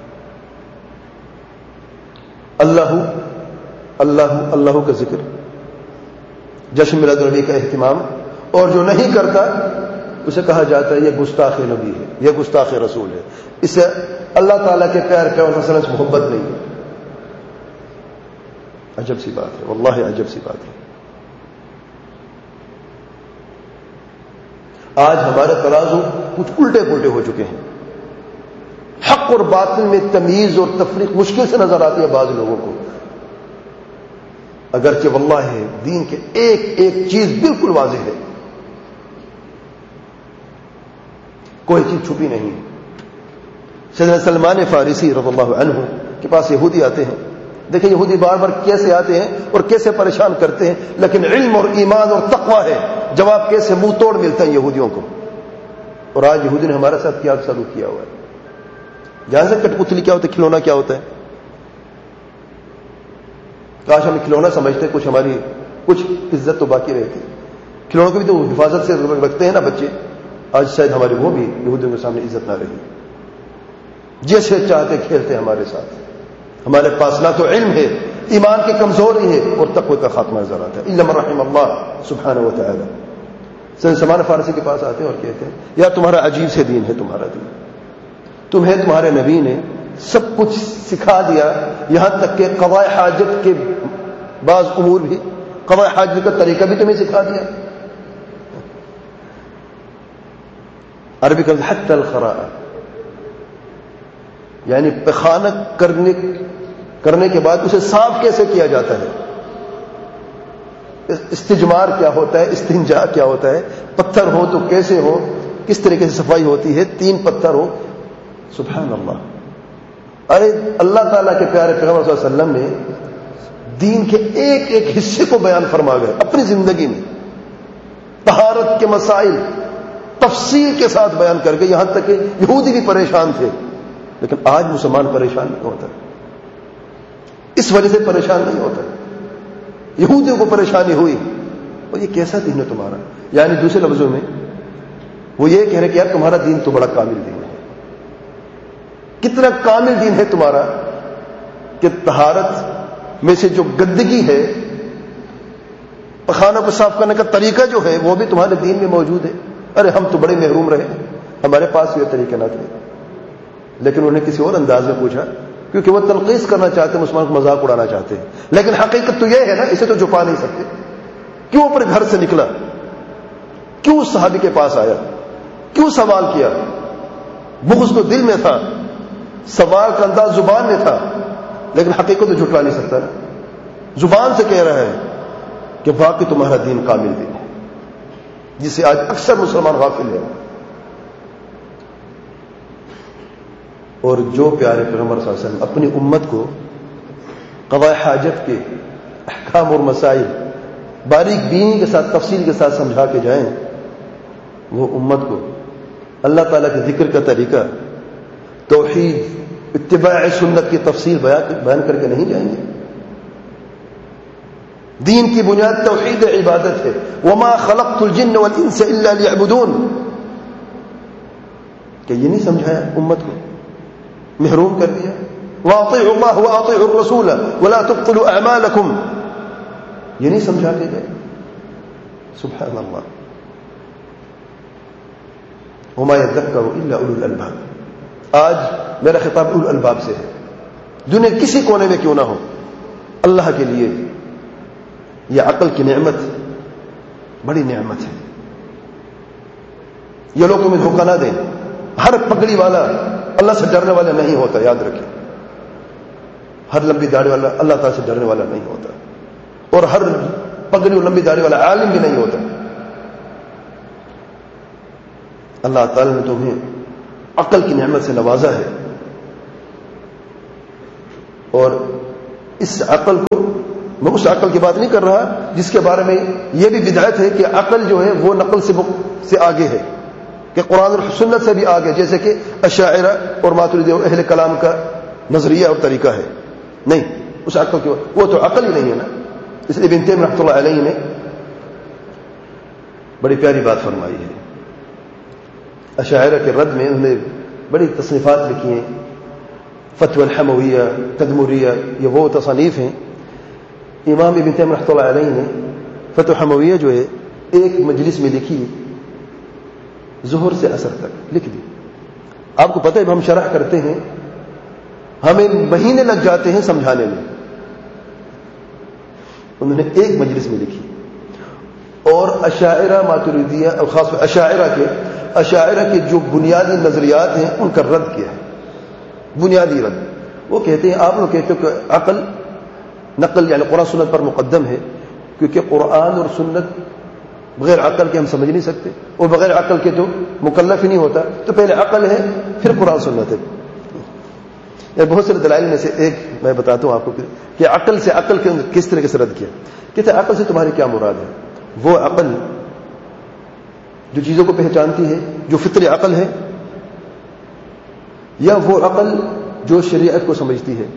اللہ اللہ اللہ کا ذکر، جشن میلاد النبی کا اہتمام، اور جو نہیں کرتا اسے کہا جاتا ہے یہ گستاخ نبی ہے، یہ گستاخ رسول ہے، اسے اللہ تعالیٰ کے پیار پیغمبر صلی اللہ علیہ وسلم سے محبت نہیں ہے. عجب سی بات ہے، واللہ عجب سی بات ہے. آج ہمارے ترازو کچھ الٹے پلٹے ہو چکے ہیں. حق اور باطل میں تمیز اور تفریق مشکل سے نظر آتی ہے بعض لوگوں کو، اگرچہ واللہ ہے دین کے ایک ایک چیز بالکل واضح ہے، کوئی چیز چھپی نہیں. سیدنا سلمان فارسی رضی اللہ عنہ کے پاس یہودی آتے ہیں. دیکھیں یہودی بار بار کیسے آتے ہیں اور کیسے پریشان کرتے ہیں، لیکن علم اور ایمان اور تقوی ہے، جواب کیسے منہ توڑ ملتا ہے یہودیوں کو. اور آج یہودی نے ہمارے ساتھ کیا سلوک کیا ہوا ہے. جان سے کٹ پتلی کیا ہوتا ہے، کھلونا کیا ہوتا ہے. کاش ہم کھلونا سمجھتے، کچھ ہماری کچھ عزت تو باقی رہتی. کھلونوں کو بھی تو حفاظت سے رکھتے ہیں نا بچے. آج شاید ہماری وہ بھی یہودیوں کے سامنے عزت نہ رہی. جیسے چاہتے کھیلتے ہمارے ساتھ. ہمارے پاس نہ تو علم ہے، ایمان کی کمزوری ہے، اور تقوی کا خاتمہ نظر آتا ہے. الا من رحم اللہ سبحانہ و تعالی. سلمان فارسی کے پاس آتے ہیں اور کہتے ہیں یا تمہارا عجیب سے دین ہے، تمہارا دین، تمہیں تمہارے نبی نے سب کچھ سکھا دیا، یہاں تک کہ قضاء حاجت کے بعض امور بھی، قضاء حاجت کا طریقہ بھی تمہیں سکھا دیا. عربی کا حتی الخراء، یعنی پخانہ کرنے کے بعد اسے صاف کیسے کیا جاتا ہے، استجمار کیا ہوتا ہے، استنجا کیا ہوتا ہے، پتھر ہو تو کیسے ہو، کس طریقے سے صفائی ہوتی ہے، 3 پتھر ہو. سبحان اللہ. ارے اللہ تعالیٰ کے پیارے پیغمبر صلی اللہ علیہ وسلم نے دین کے ایک ایک حصے کو بیان فرما گئے اپنی زندگی میں، طہارت کے مسائل تفصیل کے ساتھ بیان کر کے، یہاں تک کہ یہودی بھی پریشان تھے. لیکن آج مسلمان پریشان نہیں ہوتا، اس وجہ سے پریشان نہیں ہوتا. یہودیوں کو پریشانی ہوئی، اور یہ کیسا دین ہے تمہارا. یعنی دوسرے لفظوں میں وہ یہ کہہ رہے کہ یار تمہارا دین تو بڑا کامل دین ہے. کتنا کامل دین ہے تمہارا کہ طہارت میں سے جو گندگی ہے، پخانوں کو صاف کرنے کا طریقہ جو ہے، وہ بھی تمہارے دین میں موجود ہے. ارے ہم تو بڑے محروم رہے، ہمارے پاس یہ طریقہ نہ تھے. لیکن انہیں کسی اور انداز میں پوچھا، کیونکہ وہ تنقید کرنا چاہتے ہیں، مسلمان کو مذاق اڑانا چاہتے ہیں. لیکن حقیقت تو یہ ہے نا، اسے تو چھپا نہیں سکتے. کیوں اپنے گھر سے نکلا، کیوں اس صحابی کے پاس آیا، کیوں سوال کیا؟ بغض تو دل میں تھا، سوال کا انداز زبان میں تھا، لیکن حقیقت تو جھٹلا نہیں سکتا نا. زبان سے کہہ رہا ہے کہ واقعی تمہارا دین کامل دین ہے، جس سے آج اکثر مسلمان غافل ہے. اور جو پیارے پیغمبر صلی اللہ علیہ وسلم اپنی امت کو قضاء حاجت کے احکام اور مسائل باریک بینی کے ساتھ، تفصیل کے ساتھ سمجھا کے جائیں، وہ امت کو اللہ تعالیٰ کے ذکر کا طریقہ، توحید، اتباع سنت کی تفصیل بیان کر کے نہیں جائیں گے. دین کی بنیاد توحید عبادت ہے. وما خلقت الجن والانس الا ليعبدون. کہ یہ نہیں سمجھایا امت کو، محروم کر دیا. واطیعوا اللہ واطیعوا الرسول ولا تبطلوا اعمالکم، یہ نہیں سمجھا کے گئے. سبحان اللہ. وما يذكر الا اولو الالباب. آج میرا خطاب اولو الالباب سے ہے. دنیا کسی کونے میں کیوں نہ ہو، اللہ کے لیے یہ عقل کی نعمت بڑی نعمت ہے. یہ لوگ تمہیں دھوکہ نہ دیں. ہر پگڑی والا اللہ سے ڈرنے والا نہیں ہوتا، یاد رکھیں. ہر لمبی داڑھی والا اللہ تعالیٰ سے ڈرنے والا نہیں ہوتا، اور ہر پگڑی اور لمبی داڑھی والا عالم بھی نہیں ہوتا. اللہ تعالیٰ نے تمہیں عقل کی نعمت سے نوازا ہے، اور اس عقل کو میں اس عقل کی بات نہیں کر رہا جس کے بارے میں یہ بھی بدعت ہے کہ عقل جو ہے وہ نقل سے آگے ہے، کہ قرآن اور سنت سے بھی آگے، جیسے کہ اشاعرہ اور ماتریدی اور اہل کلام کا نظریہ اور طریقہ ہے. نہیں، اس عقل کی وہ تو عقل ہی نہیں ہے نا. اس لیے ابن تیمیہ رحمۃ اللہ علیہ نے بڑی پیاری بات فرمائی ہے. اشاعرہ کے رد میں انہوں نے بڑی تصنیفات لکھی ہیں، فتوی الحمویہ، تدمریہ، یہ وہ تصانیف ہیں. امام ابن تیمیہ رحمۃ اللہ علیہ نے فتوی الحمویہ جو ہے ایک مجلس میں لکھی، ظہر سے عصر تک لکھ دی. آپ کو پتہ ہے ہم شرح کرتے ہیں ہمیں مہینے لگ جاتے ہیں سمجھانے میں، انہوں نے ایک مجلس میں لکھی. اور اشاعرہ ماتریدیہ اور خاص طور اشاعرہ کے جو بنیادی نظریات ہیں ان کا رد کیا ہے، بنیادی رد. وہ کہتے ہیں آپ لوگ کہتے ہو کہ عقل نقل یعنی قرآن سنت پر مقدم ہے، کیونکہ قرآن اور سنت بغیر عقل کے ہم سمجھ نہیں سکتے، اور بغیر عقل کے تو مکلف ہی نہیں ہوتا. تو پہلے عقل ہے پھر قرآن سنت ہے. بہت سارے دلائل میں سے ایک میں بتاتا ہوں آپ کو کہ عقل سے عقل کے کس طریقے سے رد کیا. کہتے ہیں عقل سے تمہاری کیا مراد ہے؟ وہ عقل جو چیزوں کو پہچانتی ہے، جو فطری عقل ہے، یا وہ عقل جو شریعت کو سمجھتی ہے؟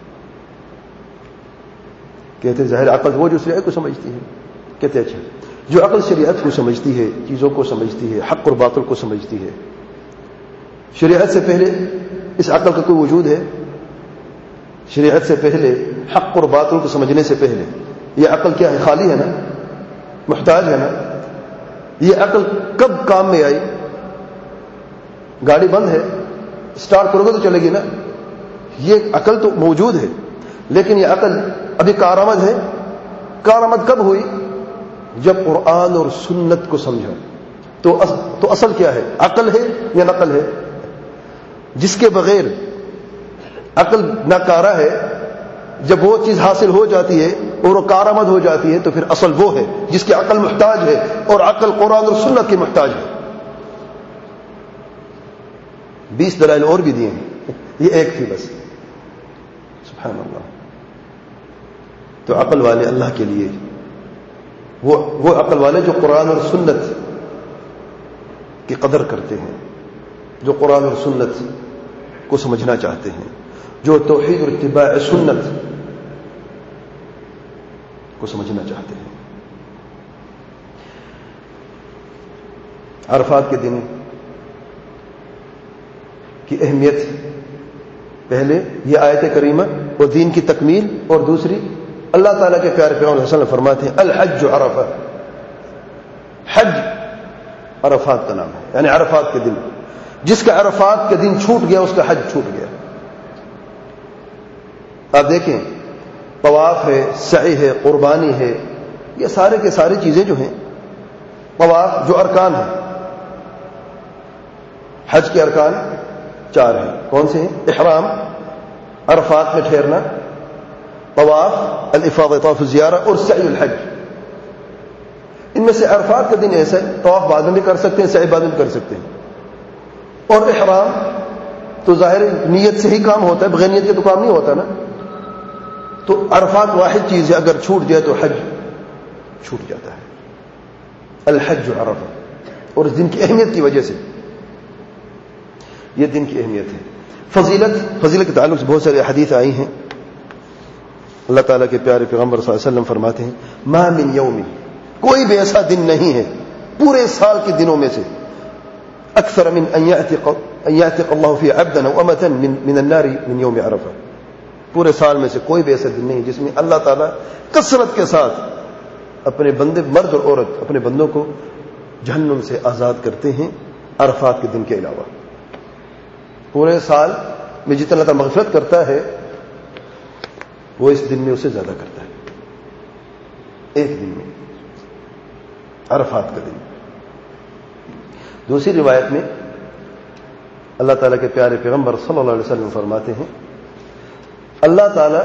کہتے ہیں ظاہر عقل وہ جو شریعت کو سمجھتی ہے. کہتے ہیں اچھا، جو عقل شریعت کو سمجھتی ہے، چیزوں کو سمجھتی ہے، حق اور باطل کو سمجھتی ہے، شریعت سے پہلے اس عقل کا کوئی وجود ہے؟ شریعت سے پہلے، حق اور باطل کو سمجھنے سے پہلے یہ عقل کیا ہے؟ خالی ہے نا، محتاج ہے نا. یہ عقل کب کام میں آئی؟ گاڑی بند ہے، سٹارٹ کرو گے تو چلے گی نا. یہ عقل تو موجود ہے، لیکن یہ عقل ابھی کارآمد ہے. کارآمد کب ہوئی؟ جب قرآن اور سنت کو سمجھا. تو اصل کیا ہے؟ عقل ہے یا نقل ہے؟ جس کے بغیر عقل ناکارہ ہے، جب وہ چیز حاصل ہو جاتی ہے اور وہ کارآمد ہو جاتی ہے تو پھر اصل وہ ہے جس کی عقل محتاج ہے، اور عقل قرآن اور سنت کی محتاج ہے. 20 دلائل اور بھی دیے ہیں، یہ ایک تھی بس. سبحان اللہ. تو عقل والے اللہ کے لیے، وہ عقل والے جو قرآن اور سنت کی قدر کرتے ہیں، جو قرآن اور سنت کو سمجھنا چاہتے ہیں، جو توحید اور اتباع سنت کو سمجھنا چاہتے ہیں. عرفات کے دن کی اہمیت، پہلے یہ آیت کریمہ اور دین کی تکمیل، اور دوسری اللہ تعالیٰ کے پیارے پیغمبر صلی اللہ علیہ وسلم فرماتے ہیں الحج عرفہ، حج عرفات کا نام ہے. یعنی عرفات کے دن، جس کا عرفات کے دن چھوٹ گیا اس کا حج چھوٹ گیا. آپ دیکھیں، طواف ہے، سعی ہے، قربانی ہے، یہ سارے کے ساری چیزیں جو ہیں، طواف جو ارکان ہیں، حج کے ارکان 4 ہیں. کون سے ہیں؟ احرام، عرفات میں ٹھہرنا، طواف، الافاضہ طواف الزیارہ، اور سعی الحج. ان میں سے عرفات کا دن ایسا ہے، طواف بعد میں بھی کر سکتے ہیں، سعی بعد میں بھی کر سکتے ہیں. اور احرام تو ظاہر نیت سے ہی کام ہوتا ہے، بغیر نیت کے تو کام نہیں ہوتا نا. تو عرفات واحد چیز ہے، اگر چھوٹ جائے تو حج چھوٹ جاتا ہے. الحج عرفہ. اور اس دن کی اہمیت کی وجہ سے، یہ دن کی اہمیت ہے. فضیلت کے تعلق سے بہت سارے حدیث آئی ہیں. اللہ تعالیٰ کے پیارے پیغمبر صلی اللہ علیہ وسلم فرماتے ہیں ما من یوم، کوئی بھی ایسا دن نہیں ہے پورے سال کے دنوں میں سے، اکثر من ان یعتق اللہ فی عبدا او امتا من النار من یوم عرفہ. پورے سال میں سے کوئی بھی ایسا دن نہیں جس میں اللہ تعالیٰ کثرت کے ساتھ اپنے بندے، مرد اور عورت، اپنے بندوں کو جہنم سے آزاد کرتے ہیں عرفات کے دن کے علاوہ. پورے سال میں جتنا اللہ تعالیٰ مغفرت کرتا ہے وہ اس دن میں اسے زیادہ کرتا ہے. ایک دن میں، عرفات کا دن. دوسری روایت میں اللہ تعالیٰ کے پیارے پیغمبر صلی اللہ علیہ وسلم فرماتے ہیں اللہ تعالیٰ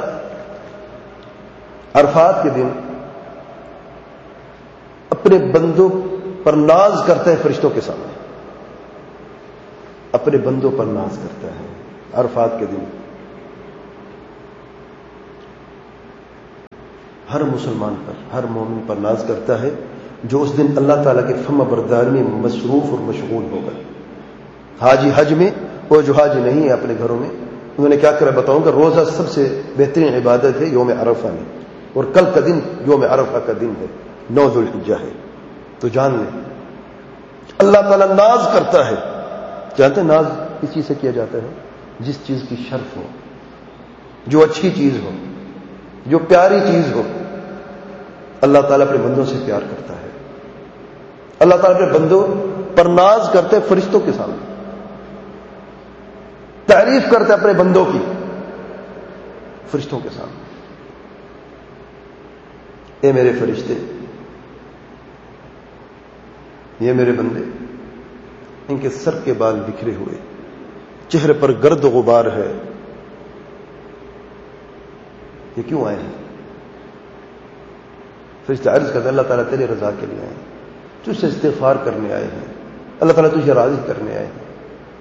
عرفات کے دن اپنے بندوں پر ناز کرتا ہے فرشتوں کے سامنے. اپنے بندوں پر ناز کرتا ہے عرفات کے دن. ہر مسلمان پر، ہر مومن پر ناز کرتا ہے جو اس دن اللہ تعالیٰ کے فرما برداری میں مصروف اور مشغول ہوگا۔ حاجی حج میں، وہ جو حاجی نہیں ہے اپنے گھروں میں، انہوں نے کیا کرا بتاؤں گا۔ روزہ سب سے بہترین عبادت ہے یوم عرفہ میں، اور کل کا دن یوم عرفہ کا دن ہے، 9 ذو الحجہ ہے۔ تو جان لیں اللہ تعالیٰ ناز کرتا ہے۔ جانتے ہیں ناز کس چیز سے کیا جاتا ہے؟ جس چیز کی شرف ہو، جو اچھی چیز ہو، جو پیاری چیز ہو، اللہ تعالیٰ اپنے بندوں سے پیار کرتا ہے۔ اللہ تعالیٰ اپنے بندوں پر ناز کرتے ہیں فرشتوں کے سامنے، تعریف کرتے اپنے بندوں کی فرشتوں کے سامنے۔ اے میرے فرشتے، یہ میرے بندے، ان کے سر کے بال بکھرے ہوئے، چہرے پر گرد و غبار ہے، یہ کیوں آئے ہیں؟ فرشتے عرض کرتے ہیں اللہ تعالیٰ تیرے رضا کے لیے آئے ہیں، تجھ سے استغفار کرنے آئے ہیں، اللہ تعالیٰ تجھے راضی کرنے آئے ہیں۔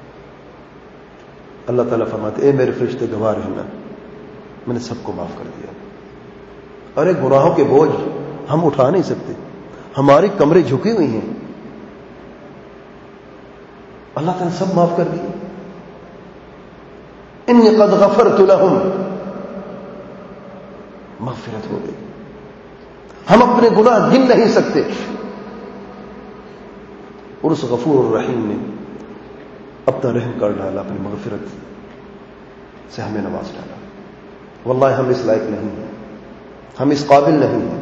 اللہ تعالیٰ فرماتے اے میرے فرشتے گواہ رہنا، میں نے سب کو معاف کر دیا، اور ایک گناہوں کے بوجھ ہم اٹھا نہیں سکتے، ہماری کمریں جھکی ہوئی ہیں، اللہ تعالیٰ سب معاف کر دیے۔ انی قد غفرت لهم، مغفرت ہو گئی، ہم اپنے گناہ گن نہیں سکتے، اور اس غفور الرحیم نے اپنا رحم کر ڈالا، اپنی مغفرت سے ہمیں نواز ڈالا۔ واللہ ہم اس لائق نہیں ہیں، ہم اس قابل نہیں ہیں،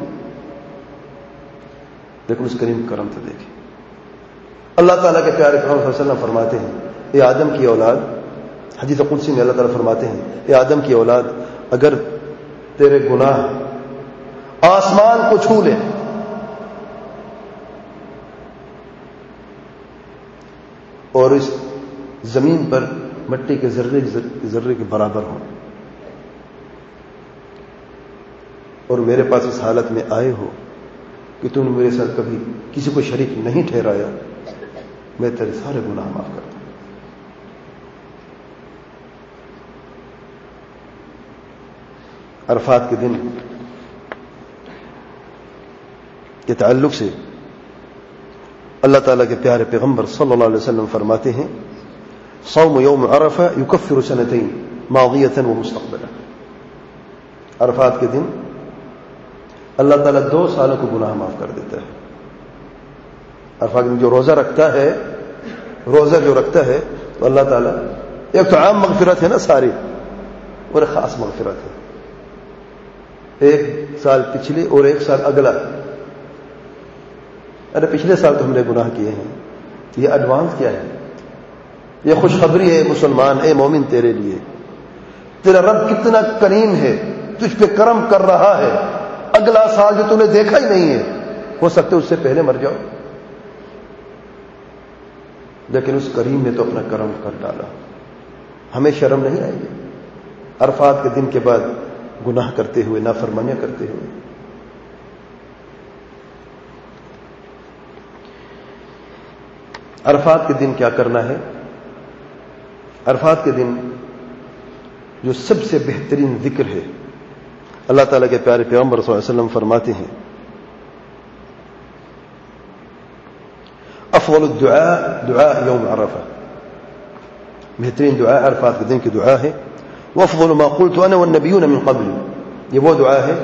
لیکن اس کریم کرم تو دیکھیں۔ اللہ تعالیٰ کے پیارے پیغمبر صلی اللہ علیہ وسلم فرماتے ہیں اے آدم کی اولاد، حدیث قدسی میں اللہ تعالیٰ فرماتے ہیں اے آدم کی اولاد، اگر تیرے گناہ آسمان کو چھو لے اور اس زمین پر مٹی کے ذرے کے برابر ہو، اور میرے پاس اس حالت میں آئے ہو کہ تم نے میرے ساتھ کبھی کسی کو شریک نہیں ٹھہرایا، میں تیرے سارے گناہ معاف کرتا ہوں۔ عرفات کے دن کے تعلق سے اللہ تعالیٰ کے پیارے پیغمبر صلی اللہ علیہ وسلم فرماتے ہیں صوم یوم عرفہ یکفر سنتین ماضیۃ و مستقبلا۔ عرفات کے دن اللہ تعالیٰ 2 سالوں کو گناہ معاف کر دیتا ہے۔ عرفات کے دن جو روزہ رکھتا ہے، روزہ جو رکھتا ہے تو اللہ تعالیٰ، ایک تو عام مغفرت ہے نا ساری، اور ایک خاص مغفرت ہے، 1 سال پچھلے اور 1 سال اگلا۔ ارے پچھلے سال تو ہم نے گناہ کیے ہیں، یہ ایڈوانس کیا ہے؟ یہ خوشخبری ہے مسلمان، اے مومن تیرے لیے، تیرا رب کتنا کریم ہے، تجھ پہ کرم کر رہا ہے۔ اگلا سال جو تم نے دیکھا ہی نہیں ہے، ہو سکتا ہے اس سے پہلے مر جاؤ، لیکن اس کریم نے تو اپنا کرم کر ڈالا، ہمیں شرم نہیں آئے گی عرفات کے دن کے بعد گناہ کرتے ہوئے، نافرمانیاں کرتے ہوئے؟ عرفات کے دن کیا کرنا ہے؟ عرفات کے دن جو سب سے بہترین ذکر ہے، اللہ تعالیٰ کے پیارے پیغمبر صلی اللہ علیہ وسلم فرماتے ہیں افضل الدعاء دعاء یوم عرفہ، بہترین دعا عرفات کے دن کی دعا ہے۔ وافضل ما قلت انا والنبیون من قبل، یہ وہ دعا ہے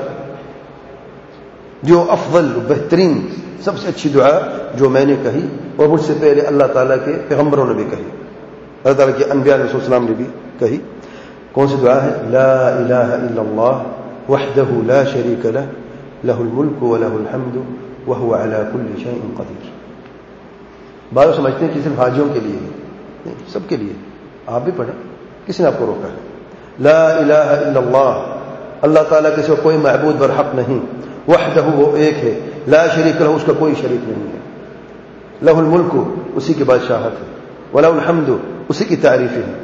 جو افضل، بہترین، سب سے اچھی دعا جو میں نے کہی اور مجھ سے پہلے اللہ تعالیٰ کے پیغمبروں نے بھی کہی، اللہ تعالیٰ کے انبیاء علیہ السلام نے بھی کہی۔ کون سی دعا ہے؟ لا الہ الا اللہ وحدہ لا شریک لہ لہ الملک ولہ الحمد وہو علی کل شیء قدیر۔ بعض سمجھتے ہیں کہ صرف حاجیوں کے لیے نہیں، سب کے لیے، آپ بھی پڑھیں، کسی نے آپ کو روکا ہے؟ لا الہ الا اللہ، اللہ تعالیٰ کے سوا کوئی معبود برحق نہیں، وحدہ وہ ایک ہے، لا شریک لہ اس کا کوئی شریک نہیں ہے، لہ الملک اسی کی بادشاہت ہے، ولہ الحمد اسی کی تعریفیں ہیں،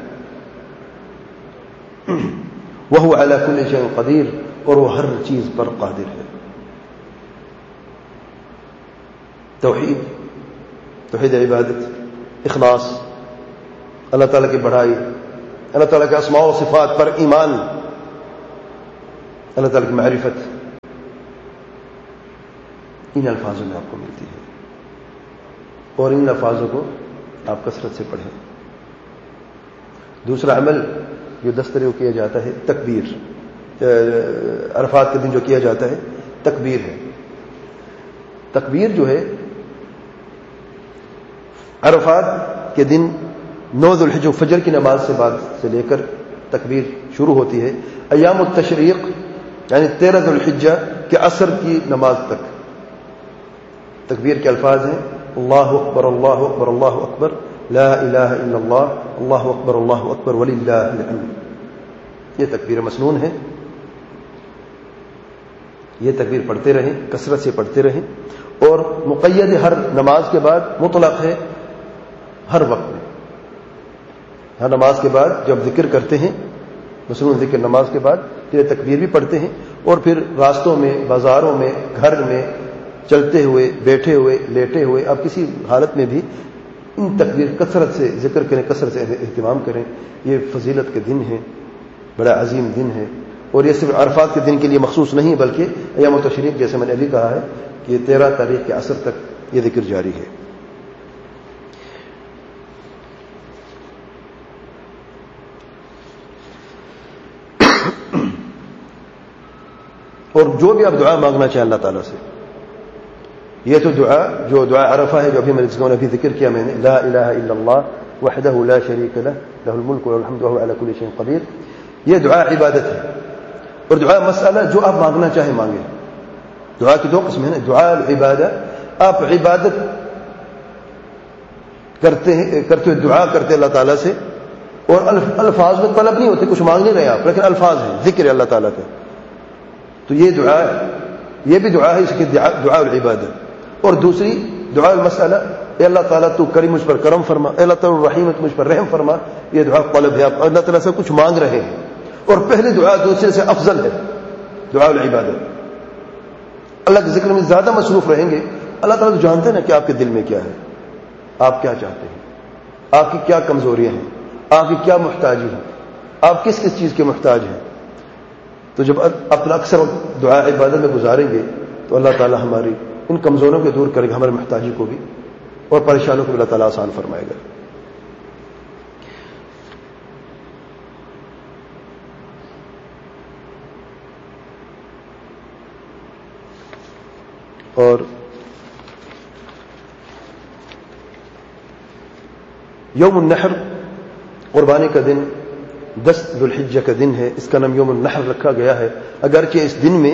وہو علی کل شیء قدیر اور وہ ہر چیز پر قادر ہے۔ توحید، توحید عبادت، اخلاص، اللہ تعالیٰ کی بڑائی، اللہ تعالیٰ کے اسماء و صفات پر ایمان، اللہ تعالیٰ کی معرفت، ان الفاظوں میں آپ کو ملتی ہے، اور ان الفاظوں کو آپ کثرت سے پڑھیں۔ دوسرا عمل جو 10 طرح کیا جاتا ہے تکبیر، عرفات کے دن جو کیا جاتا ہے تکبیر ہے۔ تکبیر جو ہے عرفات کے دن 9 ذو الحجہ فجر کی نماز سے بعد سے لے کر تکبیر شروع ہوتی ہے، ایام التشریق یعنی 13 ذو الحجہ کے عصر کی نماز تک۔ تکبیر کے الفاظ ہیں اللہ اکبر اللہ اکبر اللہ اکبر لا الہ الا اللہ اللہ اکبر وللہ الحمد۔ یہ تکبیر مسنون ہے، یہ تکبیر پڑھتے رہیں، کثرت سے پڑھتے رہیں، اور مقید ہر نماز کے بعد، مطلق ہے ہر وقت میں، ہر نماز کے بعد جب ذکر کرتے ہیں، مسنون ذکر نماز کے بعد پھر تکبیر بھی پڑھتے ہیں، اور پھر راستوں میں، بازاروں میں، گھر میں، چلتے ہوئے، بیٹھے ہوئے، لیٹے ہوئے، آپ کسی حالت میں بھی ان تکبیر کثرت سے ذکر کریں، کثرت سے اہتمام کریں۔ یہ فضیلت کے دن ہے، بڑا عظیم دن ہے، اور یہ صرف عرفات کے دن کے لیے مخصوص نہیں بلکہ ایام التشریق جیسے میں نے ابھی کہا ہے کہ 13 تاریخ کے عصر تک یہ ذکر جاری ہے۔ اور جو بھی آپ دعا مانگنا چاہیں اللہ تعالیٰ سے، یہ تو دعا جو دعا عرفہ ہے جو ابھی میں نے ابھی ذکر کیا میں نے، لا الہ الا اللہ وحدہ لا شریک لہ لہ الملک والحمد وہو علی کل شیء قدیر، یہ دعا عبادت ہے۔ اور دعا مسئلہ جو آپ مانگنا چاہیں مانگیں۔ دعا کی 2 قسم ہیں، دعا العبادہ، آپ عبادت کرتے ہوئے دعا کرتے اللہ تعالیٰ سے، اور الفاظ میں طلب نہیں ہوتے، کچھ مانگ نہیں رہے آپ، لیکن الفاظ ہیں، ذکر ہے اللہ تعالیٰ کا، تو یہ دعا، یہ بھی دعا ہے، اس کی دعا العبادہ۔ اور دوسری دعا المسئلہ، اے اللہ تعالیٰ تو کریم مجھ پر کرم فرما، اے اللہ تعالیٰ رحیم تو مجھ پر رحم فرما، یہ دعا طلب ہے، آپ اللہ تعالیٰ سے کچھ مانگ رہے ہیں، اور پہلی دعا دوسرے سے افضل ہے، دعا العبادہ۔ اللہ کے ذکر میں زیادہ مصروف رہیں گے، اللہ تعالیٰ تو جانتے ہیں نا کہ آپ کے دل میں کیا ہے، آپ کیا چاہتے ہیں، آپ کی کیا کمزوریاں ہیں، آپ کی کیا محتاجی ہیں، آپ کس کس چیز کے محتاج ہیں۔ تو جب اپنا اکثر دعا عبادت میں گزاریں گے تو اللہ تعالیٰ ہماری ان کمزوریوں کو دور کرے گا، ہمارے محتاجی کو بھی، اور پریشانوں کو بھی اللہ تعالیٰ آسان فرمائے گا۔ اور یوم النحر قربانی کا دن 10 ذو الحجہ کا دن ہے، اس کا نام یوم النحر رکھا گیا ہے، اگرچہ اس دن میں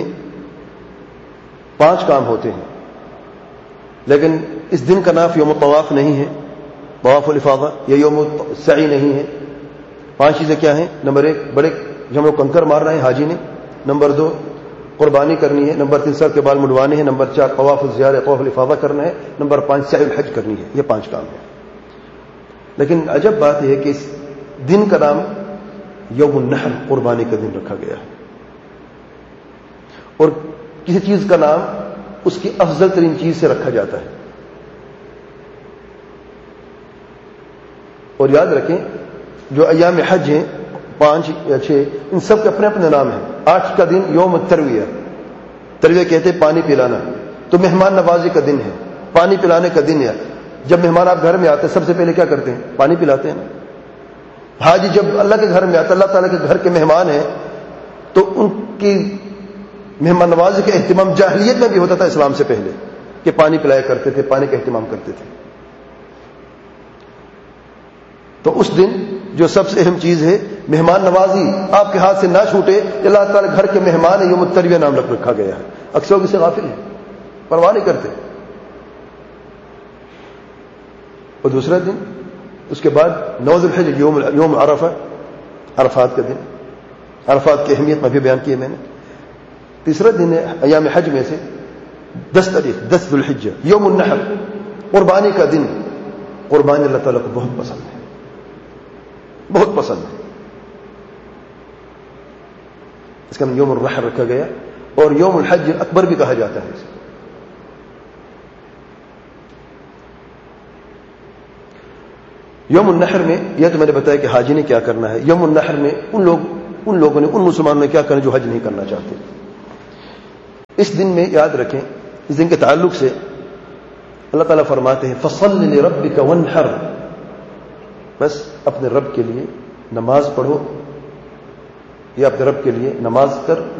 5 کام ہوتے ہیں، لیکن اس دن کا نام یوم الطواف نہیں ہے، طواف الافاضہ، یا یوم السعی نہیں ہے۔ 5 چیزیں کیا ہیں؟ نمبر 1 بڑے جمع کنکر مارنا ہے حاجی نے، نمبر 2 قربانی کرنی ہے، نمبر 3 سر کے بال منڈوانے ہیں، نمبر 4 طواف الزیارہ طواف الافاضہ کرنا ہے، نمبر 5 سعی الحج کرنی ہے۔ یہ 5 کام ہیں، لیکن عجب بات یہ ہے کہ اس دن کا نام یوم النحر قربانی کا دن رکھا گیا ہے، اور کسی چیز کا نام اس کی افضل ترین چیز سے رکھا جاتا ہے۔ اور یاد رکھیں جو ایام حج ہیں 5 یا 6، ان سب کے اپنے اپنے نام ہیں۔ 8 کا دن یوم الترویہ، ترویہ کہتے ہیں پانی پلانا، تو مہمان نوازی کا دن ہے، پانی پلانے کا دن ہے۔ جب مہمان آپ گھر میں آتے ہیں سب سے پہلے کیا کرتے ہیں؟ پانی پلاتے ہیں۔ حاجی جب اللہ کے گھر میں آتا، اللہ تعالیٰ کے گھر کے مہمان ہیں، تو ان کی مہمان نوازی کا اہتمام جاہلیت میں بھی ہوتا تھا اسلام سے پہلے، کہ پانی پلایا کرتے تھے، پانی کا اہتمام کرتے تھے۔ تو اس دن جو سب سے اہم چیز ہے مہمان نوازی آپ کے ہاتھ سے نہ چھوٹے، اللہ تعالیٰ گھر کے مہمان ہیں، یوم الترویہ نام رکھا گیا ہے۔ اکثر لوگ اسے غافل ہیں، پرواہ نہیں کرتے۔ اور دوسرا دن اس کے بعد 9 ذو الحجہ یوم عرفہ، عرفات کا دن، عرفات کی اہمیت میں بھی بیان کی ہے میں نے۔ تیسرا دن ہے ایام حج میں سے 10 تاریخ 10 ذو الحجہ یوم النحر، قربانی کا دن۔ قربانی اللہ تعالیٰ کو بہت پسند ہے، بہت پسند ہے، اس کا نام یوم النحر رکھا گیا، اور یوم الحج اکبر بھی کہا جاتا ہے اسے۔ یوم النحر میں یہ تو میں نے بتایا کہ حاجی نے کیا کرنا ہے۔ یوم النحر میں ان لوگوں نے، ان مسلمانوں نے کیا کرنا جو حج نہیں کرنا چاہتے۔ اس دن میں یاد رکھیں اس دن کے تعلق سے اللہ تعالیٰ فرماتے ہیں فصل لربک وانحر، بس اپنے رب کے لیے نماز پڑھو یا اپنے رب کے لیے نماز کر